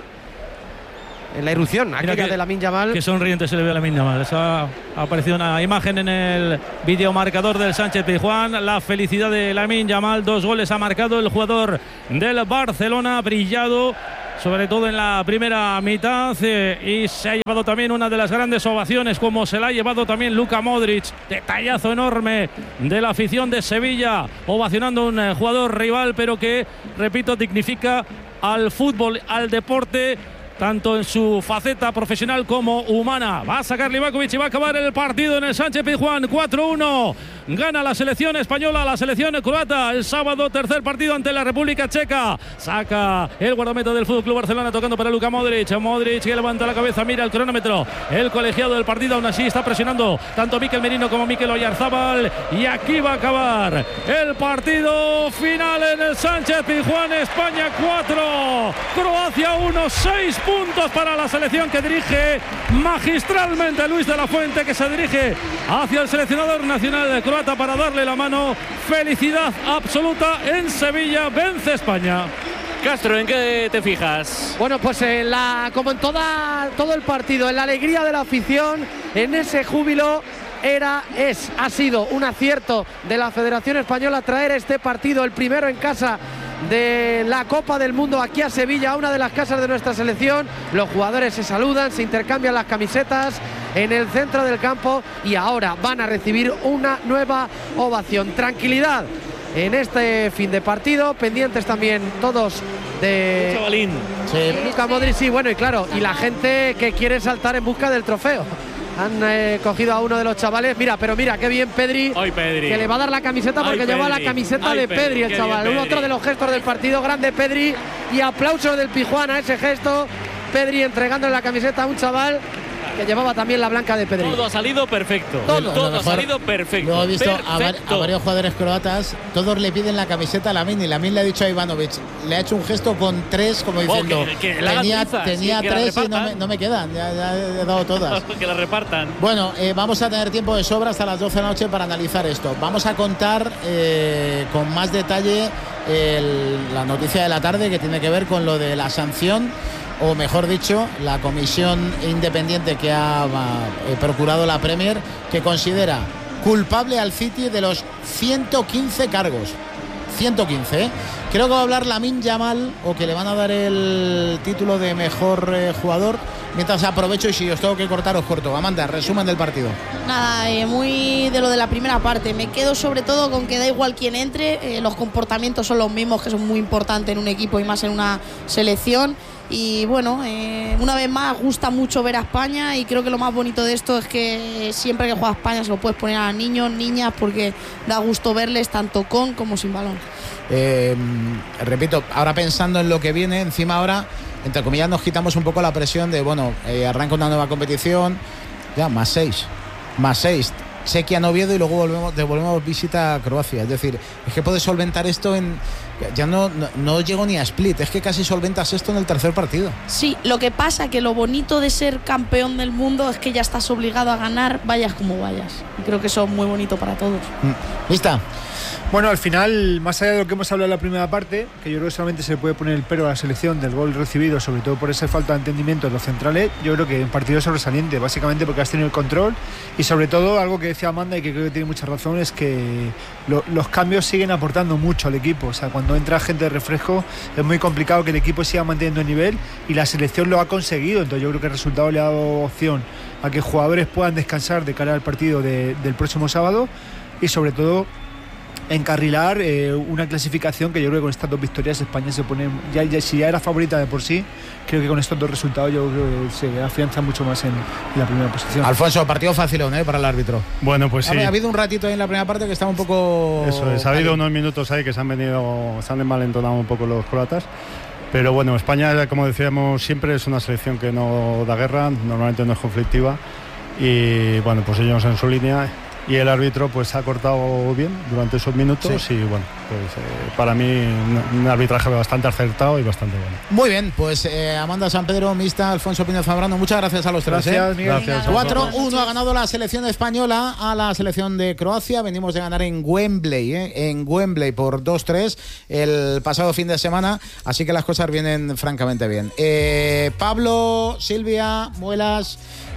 en la irrupción aquella que- de Lamine Yamal. Qué sonriente se le ve a Lamine Yamal. Eso ha, ha aparecido una imagen en el videomarcador del Sánchez Pizjuán. La felicidad de Lamine Yamal. Dos goles ha marcado el jugador del Barcelona. Ha brillado, sobre todo en la primera mitad, eh, y se ha llevado también una de las grandes ovaciones, como se la ha llevado también Luka Modric. Detallazo enorme de la afición de Sevilla, ovacionando a un eh, jugador rival, pero que, repito, dignifica al fútbol, al deporte, tanto en su faceta profesional como humana. Va a sacar Livakovic y va a acabar el partido en el Sánchez Pizjuán. cuatro uno. Gana la selección española, la selección croata. El sábado, tercer partido ante la República Checa. Saca el guardameta del F C Barcelona, tocando para Luka Modric. Modric que levanta la cabeza, mira el cronómetro. El colegiado del partido aún así está presionando tanto Mikel Merino como Mikel Oyarzábal. Y aquí va a acabar el partido final en el Sánchez Pizjuán. España cuatro, Croacia uno. seis puntos para la selección que dirige magistralmente Luis de la Fuente, que se dirige hacia el seleccionador nacional de croata para darle la mano. Felicidad absoluta en Sevilla. Vence España. Castro, ¿en qué te fijas? Bueno, pues en la, como en toda, todo el partido, en la alegría de la afición, en ese júbilo, era, es, ha sido un acierto de la Federación Española traer este partido, el primero en casa de la Copa del Mundo, aquí a Sevilla, una de las casas de nuestra selección. Los jugadores se saludan, se intercambian las camisetas en el centro del campo y ahora van a recibir una nueva ovación. Tranquilidad en este fin de partido, pendientes también todos de Chavalín. Luka Modric, sí, bueno, y claro, y la gente que quiere saltar en busca del trofeo. Han eh, cogido a uno de los chavales. Mira, pero mira, qué bien Pedri, Ay, Pedri. que le va a dar la camiseta porque Ay, lleva la Pedri. camiseta Ay, de Pedri, Pedri, el qué chaval. bien, Un Pedri. otro de los gestos del partido, grande Pedri, y aplausos del Pizjuán a ese gesto. Pedri entregándole la camiseta a un chaval que llevaba también la blanca de Pedri. Todo ha salido perfecto. Todo. Todo A lo ha mejor salido perfecto. Luego he visto a, var- Perfecto. a varios jugadores croatas, todos le piden la camiseta a Lamine y Lamine le ha dicho a Ivanovic, le ha hecho un gesto con tres, como Oh, diciendo, que- que le hagan tenía, trizas, tenía sí, que la tres y no repartan. me, no me quedan, ya, ya he dado todas. Que la repartan. Bueno, eh, vamos a tener tiempo de sobra hasta las doce de la noche para analizar esto. Vamos a contar eh, con más detalle el- la noticia de la tarde que tiene que ver con lo de la sanción, o mejor dicho, la comisión independiente que ha eh, procurado la Premier, que considera culpable al City de los ciento quince cargos. ciento quince, ¿eh? Creo que va a hablar Lamine Yamal, o que le van a dar el título de mejor eh, jugador. Mientras aprovecho, y si os tengo que cortar, os corto. Amanda, resumen del partido. Nada, eh, muy de lo de la primera parte. Me quedo sobre todo con que da igual quién entre, eh, los comportamientos son los mismos, que son muy importantes en un equipo y más en una selección. Y bueno, eh, una vez más gusta mucho ver a España, y creo que lo más bonito de esto es que siempre que juega España se lo puedes poner a niños, niñas, porque da gusto verles tanto con como sin balón. Eh, repito, ahora pensando en lo que viene, encima ahora, entre comillas, nos quitamos un poco la presión de, bueno, eh, arranca una nueva competición, ya, más seis, más seis. Chequia, Oviedo, y luego volvemos, devolvemos visita a Croacia. Es decir, es que puedes solventar esto en... Ya no, no, no llego ni a Split, es que casi solventas esto en el tercer partido. Sí, lo que pasa que lo bonito de ser campeón del mundo es que ya estás obligado a ganar, vayas como vayas. Y creo que eso es muy bonito para todos. Mm. ¿Lista? Bueno, al final, más allá de lo que hemos hablado en la primera parte, que yo creo que solamente se le puede poner el pero a la selección del gol recibido, sobre todo por esa falta de entendimiento de los centrales, yo creo que un partido sobresaliente, básicamente porque has tenido el control, y sobre todo algo que decía Amanda y que creo que tiene mucha razón, es que lo, los cambios siguen aportando mucho al equipo. O sea, cuando entra gente de refresco es muy complicado que el equipo siga manteniendo el nivel, y la selección lo ha conseguido. Entonces yo creo que el resultado le ha dado opción a que jugadores puedan descansar de cara al partido de, del próximo sábado, y sobre todo encarrilar eh, una clasificación que yo creo que con estas dos victorias España se pone, ya, ya, si ya era favorita de por sí, creo que con estos dos resultados yo creo que se afianza mucho más en, en la primera posición. Alfonso, partido facilón ¿eh? para el árbitro. Bueno, pues sí. Ha, ha habido un ratito ahí en la primera parte que estaba un poco... Eso es, ha habido unos minutos ahí que se han venido, se han envalentonado un poco los croatas. Pero bueno, España, como decíamos siempre, es una selección que no da guerra, normalmente no es conflictiva. Y bueno, pues ellos en su línea. Y el árbitro pues ha cortado bien durante esos minutos sí. y bueno, pues eh, para mí un, un arbitraje bastante acertado y bastante bueno. Muy bien, pues eh, Amanda San Pedro, Mista, Alfonso Pino Zambrano, muchas gracias a los tres. Gracias, ¿eh? Miguel. Gracias. cuatro uno ha ganado la selección española a la selección de Croacia. Venimos de ganar en Wembley, ¿eh? en Wembley por dos tres el pasado fin de semana, así que las cosas vienen francamente bien. Eh, Pablo, Silvia, Muelas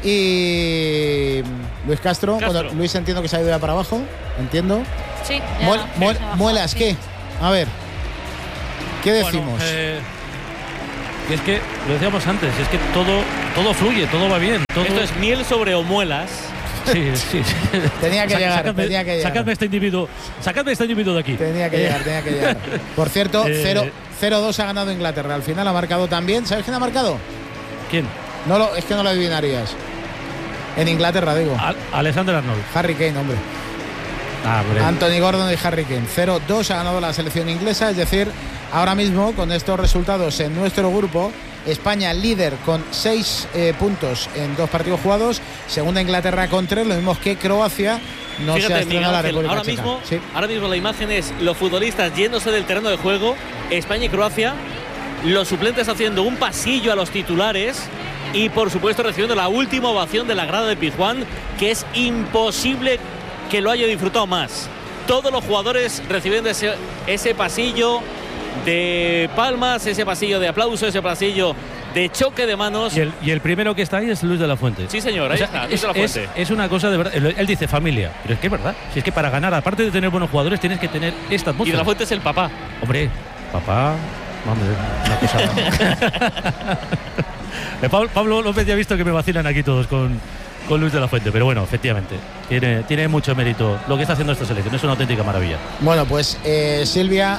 y Luis Castro. Castro. Bueno, Luis entiendo que se ha ido ya para abajo, entiendo. Sí, ya, Muel- ya muel- se ha bajado, muelas, sí. ¿qué? A ver, ¿qué decimos? Bueno, eh, y es que lo decíamos antes, es que todo, todo fluye, todo va bien. Todo... Esto es miel sobre homuelas. Sí, sí, sí. Tenía que Sa- llegar, sacadme, tenía que llegar. Sacadme este individuo, sacadme este individuo de aquí. Tenía que Eh, llegar, tenía que llegar. Por cierto, Eh, cero dos ha ganado Inglaterra. Al final ha marcado también. ¿Sabes quién ha marcado? ¿Quién? No lo, es que no lo adivinarías. En Inglaterra, digo. Al- Alexander Arnold. Harry Kane, hombre. Ah, hombre. Anthony Gordon y Harry Kane. cero dos ha ganado la selección inglesa. Es decir, ahora mismo, con estos resultados en nuestro grupo, España líder con seis eh, puntos en dos partidos jugados. Segunda Inglaterra con tres, lo mismo que Croacia. No se ha Fíjate, Miguel estrenado la Ángel, República ahora Checa. mismo, Sí. ahora mismo la imagen es los futbolistas yéndose del terreno de juego, España y Croacia, los suplentes haciendo un pasillo a los titulares y por supuesto recibiendo la última ovación de la grada de Pizjuán, que es imposible que lo haya disfrutado más. Todos los jugadores recibiendo ese, ese pasillo de palmas, ese pasillo de aplausos, ese pasillo de choque de manos. Y el, y el primero que está ahí es Luis de la Fuente. Sí, señor, ahí O sea, está, Luis es, de la Fuente. es- es una cosa de verdad. Él, él dice familia, pero es que es verdad. Si es que para ganar, aparte de tener buenos jugadores, tienes que tener esta Y atmósfera. de la Fuente es el papá. Hombre, papá. Hombre, una cosa. Eh, Pablo, Pablo López ya ha visto que me vacilan aquí todos con, con Luis de la Fuente, pero bueno, efectivamente, tiene, tiene mucho mérito lo que está haciendo esta selección, es una auténtica maravilla. Bueno, pues eh, Silvia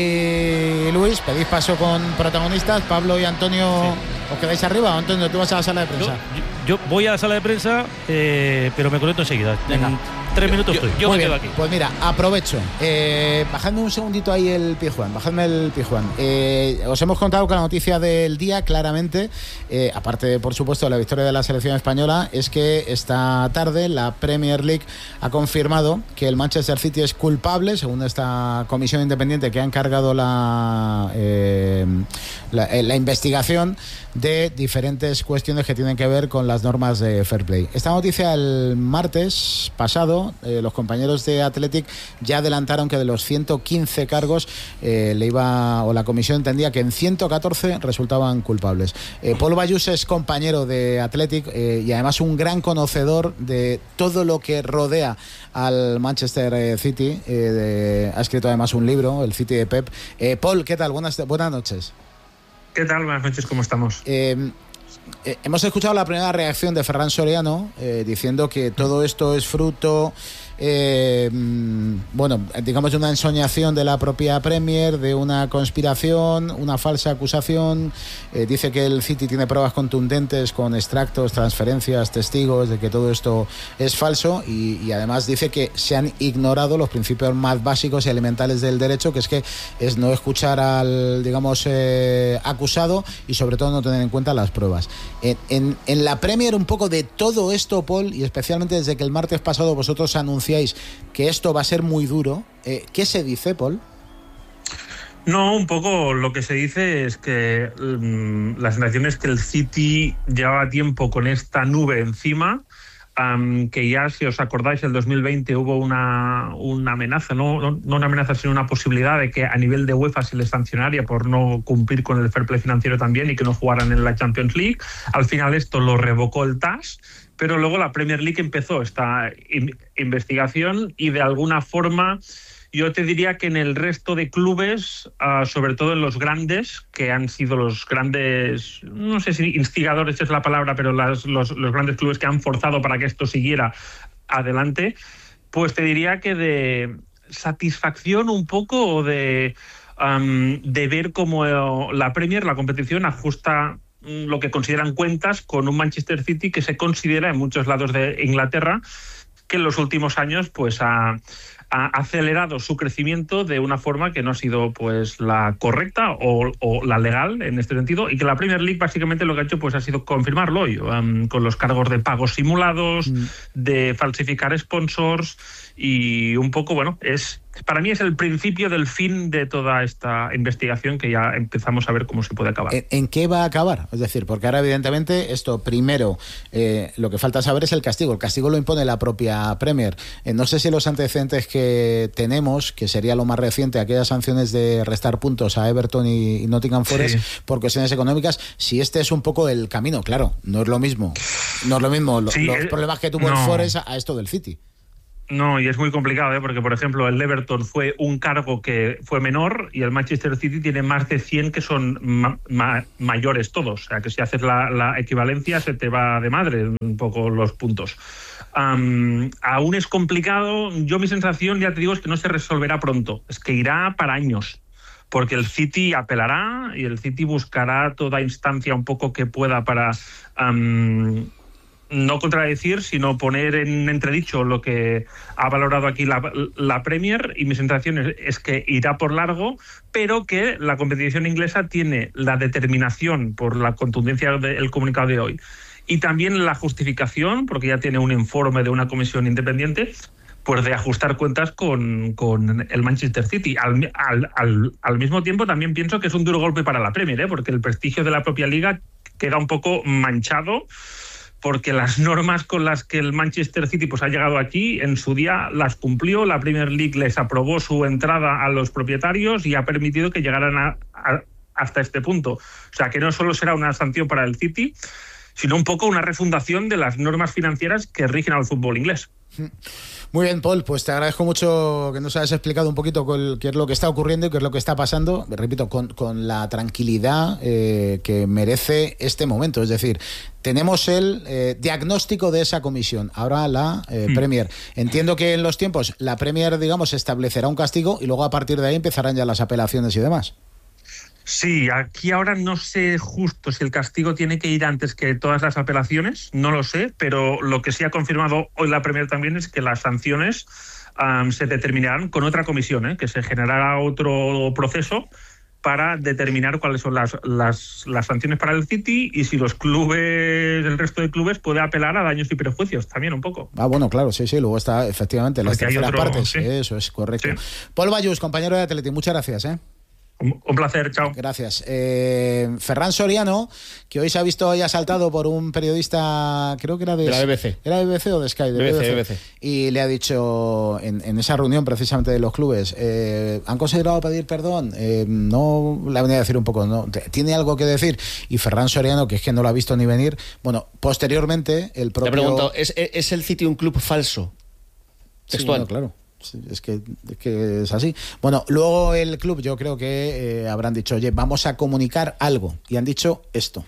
y Luis, pedís paso con protagonistas. Pablo y Antonio, ¿os quedáis arriba? Antonio, tú vas a la sala de Yo, prensa. yo- yo voy a la sala de prensa, eh, pero me conecto enseguida. Venga. En tres minutos yo- estoy. yo- Muy me bien, quedo aquí. pues mira, aprovecho. Eh, bajadme un segundito ahí el Pizjuán, bajadme el Pizjuán. Eh, os hemos contado que la noticia del día, claramente, eh, aparte, por supuesto, de la victoria de la selección española, es que esta tarde la Premier League ha confirmado que el Manchester City es culpable, según esta comisión independiente que ha encargado la, eh, la, eh, la investigación de diferentes cuestiones que tienen que ver con las normas de fair play. Esta noticia el martes pasado, eh, los compañeros de Athletic ya adelantaron que de los ciento quince cargos eh, le iba, o la comisión entendía que en ciento catorce resultaban culpables. Eh, Paul Bayús es compañero de Athletic eh, y además un gran conocedor de todo lo que rodea al Manchester eh, City. Eh, de- ha escrito además un libro, El City de Pep. Eh, Paul, ¿qué tal? Buenas, buenas noches. ¿Qué tal? Buenas noches, ¿cómo estamos? Eh, eh, hemos escuchado la primera reacción de Ferran Soriano eh, diciendo que todo esto es fruto, eh, mm, bueno, digamos de una ensoñación de la propia Premier, de una conspiración, una falsa acusación. Eh, dice que el City tiene pruebas contundentes con extractos, transferencias, testigos de que todo esto es falso y, y además dice que se han ignorado los principios más básicos y elementales del derecho, que es que es no escuchar al, digamos, eh, acusado y sobre todo no tener en cuenta las pruebas. En, en, en la Premier un poco de todo esto, Paul, y especialmente desde que el martes pasado vosotros anunciáis que esto va a ser muy duro, eh, ¿qué se dice, Paul? No, un poco lo que se dice es que um, la sensación es que el City llevaba tiempo con esta nube encima, um, que ya, si os acordáis, el dos mil veinte hubo una, una amenaza, no, no, no una amenaza, sino una posibilidad de que a nivel de UEFA se les sancionaría por no cumplir con el fair play financiero también y que no jugaran en la Champions League. Al final esto lo revocó el T A S, pero luego la Premier League empezó esta in- investigación y de alguna forma yo te diría que en el resto de clubes, uh, sobre todo en los grandes, que han sido los grandes, no sé si instigadores es la palabra, pero las, los, los grandes clubes que han forzado para que esto siguiera adelante, pues te diría que de, satisfacción un poco de, um, de ver cómo la Premier, la competición, ajusta lo que consideran cuentas con un Manchester City que se considera en muchos lados de Inglaterra que en los últimos años pues ha, ha acelerado su crecimiento de una forma que no ha sido pues la correcta o, o la legal en este sentido, y que la Premier League básicamente lo que ha hecho pues ha sido confirmarlo hoy, um, con los cargos de pagos simulados, mm. de falsificar sponsors, y un poco, bueno, es para mí es el principio del fin de toda esta investigación que ya empezamos a ver cómo se puede acabar. ¿En, en qué va a acabar? Es decir, porque ahora evidentemente esto, primero, eh, lo que falta saber es el castigo. El castigo lo impone la propia Premier. Eh, no sé si los antecedentes que tenemos, que sería lo más reciente, aquellas sanciones de restar puntos a Everton y, y Nottingham Forest, sí, por cuestiones económicas, si este es un poco el camino. Claro, no es lo mismo. No es lo mismo lo, sí, los eh, problemas que tuvo no. el Forest a, a esto del City. No, y es muy complicado, ¿eh? Porque, por ejemplo, el Everton fue un cargo que fue menor y el Manchester City tiene más de cien que son ma- ma- mayores todos. O sea, que si haces la, la equivalencia se te va de madre un poco los puntos. Um, aún es complicado. Yo mi sensación, ya te digo, es que no se resolverá pronto. Es que irá para años. Porque el City apelará y el City buscará toda instancia un poco que pueda para... Um, no contradecir, sino poner en entredicho lo que ha valorado aquí la, la Premier, y mi sensación es, es que irá por largo, pero que la competición inglesa tiene la determinación, por la contundencia del comunicado de hoy, y también la justificación, porque ya tiene un informe de una comisión independiente, pues de ajustar cuentas con, con el Manchester City. Al, al, al, al mismo tiempo también pienso que es un duro golpe para la Premier, ¿eh? Porque el prestigio de la propia liga queda un poco manchado, porque las normas con las que el Manchester City pues ha llegado aquí, en su día las cumplió, la Premier League les aprobó su entrada a los propietarios y ha permitido que llegaran a, a, hasta este punto. O sea, que no solo será una sanción para el City, sino un poco una refundación de las normas financieras que rigen al fútbol inglés. Muy bien, Paul, pues te agradezco mucho que nos hayas explicado un poquito qué es lo que está ocurriendo y qué es lo que está pasando, repito, con, con la tranquilidad eh, que merece este momento. Es decir, tenemos el eh, diagnóstico de esa comisión, ahora la eh, mm. Premier. Entiendo que en los tiempos la Premier, digamos, establecerá un castigo y luego a partir de ahí empezarán ya las apelaciones y demás. Sí, aquí ahora no sé justo si el castigo tiene que ir antes que todas las apelaciones, no lo sé, pero lo que sí ha confirmado hoy la Premier también es que las sanciones um, se determinarán con otra comisión, ¿eh? Que se generará otro proceso para determinar cuáles son las, las, las sanciones para el City y si los clubes, el resto de clubes puede apelar a daños y perjuicios también un poco. Ah, bueno, claro, sí, sí, luego está efectivamente las terceras partes, sí. Eso es correcto. Sí. Paul Bayús, compañero de Atleti, muchas gracias, ¿eh? Un placer, chao. Gracias. Eh, Ferran Soriano, que hoy se ha visto hoy asaltado por un periodista, creo que era de, de la B B C. ¿Era B B C o de Sky? De B B C, B B C. B B C. Y le ha dicho, en, en esa reunión precisamente de los clubes, eh, ¿han considerado pedir perdón? Eh, no, le ha venido a decir un poco, ¿no? ¿Tiene algo que decir? Y Ferran Soriano, que es que no lo ha visto ni venir, bueno, posteriormente el propio... Le he preguntado, ¿es, ¿es el City un club falso? Textual. Sí, no, claro. Sí, es, que, es que es así. Bueno, luego el club, yo creo que eh, habrán dicho, oye, vamos a comunicar algo. Y han dicho esto.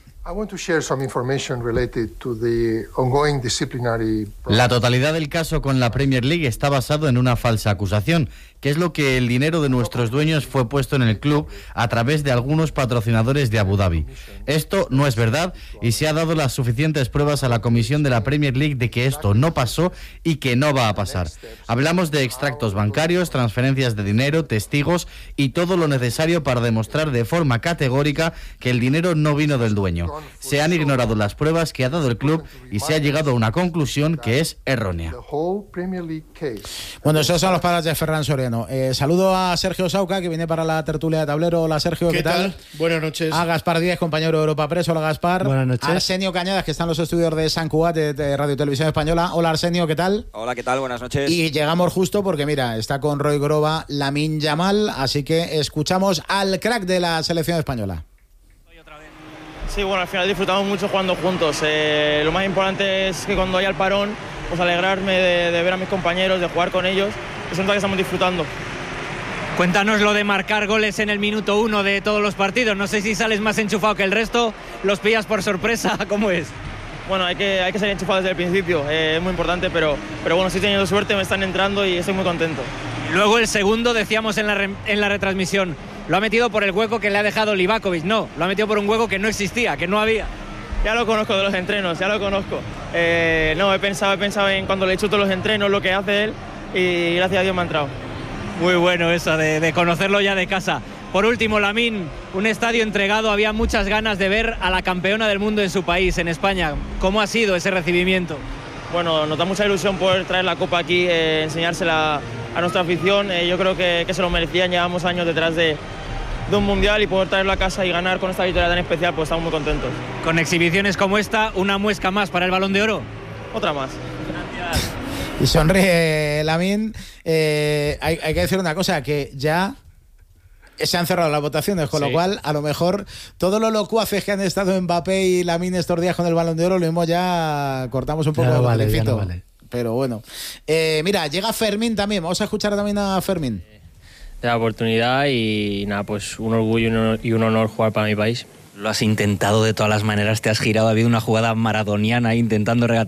La totalidad del caso con la Premier League está basado en una falsa acusación, que es lo que el dinero de nuestros dueños fue puesto en el club a través de algunos patrocinadores de Abu Dhabi. Esto no es verdad y se ha dado las suficientes pruebas a la comisión de la Premier League de que esto no pasó y que no va a pasar. Hablamos de extractos bancarios, transferencias de dinero, testigos y todo lo necesario para demostrar de forma categórica que el dinero no vino del dueño. Se han ignorado las pruebas que ha dado el club y se ha llegado a una conclusión que es errónea. Bueno, esas son las palabras de Ferran Soriano. Eh, saludo a Sergio Sauca, que viene para la tertulia de tablero. Hola, Sergio, ¿qué, ¿qué tal? tal? Buenas noches. A Gaspar Díez, compañero de Europa Press. Hola, Gaspar. Buenas noches. A Arsenio Cañadas, que está en los estudios de San Cugat de, de Radio Televisión Española. Hola, Arsenio, ¿qué tal? Hola, ¿qué tal? Buenas noches. Y llegamos justo porque, mira, está con Roy Groba, Lamine Yamal, así que escuchamos al crack de la selección española. Sí, bueno, al final disfrutamos mucho jugando juntos. Eh, lo más importante es que cuando haya el parón, pues alegrarme de, de ver a mis compañeros, de jugar con ellos. Es un que estamos disfrutando. Cuéntanos lo de marcar goles en el minuto uno de todos los partidos. No sé si sales más enchufado que el resto, los pillas por sorpresa, ¿cómo es? Bueno, hay que, hay que ser enchufado desde el principio, eh, es muy importante, pero, pero bueno, estoy teniendo suerte, me están entrando y estoy muy contento. Luego el segundo, decíamos en la, re, en la retransmisión, lo ha metido por el hueco que le ha dejado Livakovic. No, lo ha metido por un hueco que no existía, que no había. Ya lo conozco de los entrenos, ya lo conozco. Eh, no, he pensado, he pensado en cuando le chuto los entrenos, lo que hace él, y gracias a Dios me ha entrado. Muy bueno eso, de, de conocerlo ya de casa. Por último, Lamine, un estadio entregado, había muchas ganas de ver a la campeona del mundo en su país, en España. ¿Cómo ha sido ese recibimiento? Bueno, nos da mucha ilusión poder traer la copa aquí, eh, enseñársela a nuestra afición. Eh, yo creo que, que se lo merecían, llevamos años detrás de, de un mundial y poder traerlo a casa y ganar con esta victoria tan especial, pues estamos muy contentos. Con exhibiciones como esta, una muesca más para el Balón de Oro. Otra más. Gracias. Y sonríe Lamine. Eh, hay, hay que decir una cosa, que ya se han cerrado las votaciones, con sí. lo cual a lo mejor todos los locuaces que han estado Mbappé y Lamine estos días con el Balón de Oro, lo mismo ya cortamos un poco no de vale, beneficio. no vale. Pero bueno, eh, mira, llega Fermín también, vamos a escuchar también a Fermín. La oportunidad y nada, pues un orgullo y un honor, y un honor jugar para mi país. Lo has intentado de todas las maneras, te has girado, ha habido una jugada maradoniana intentando regatear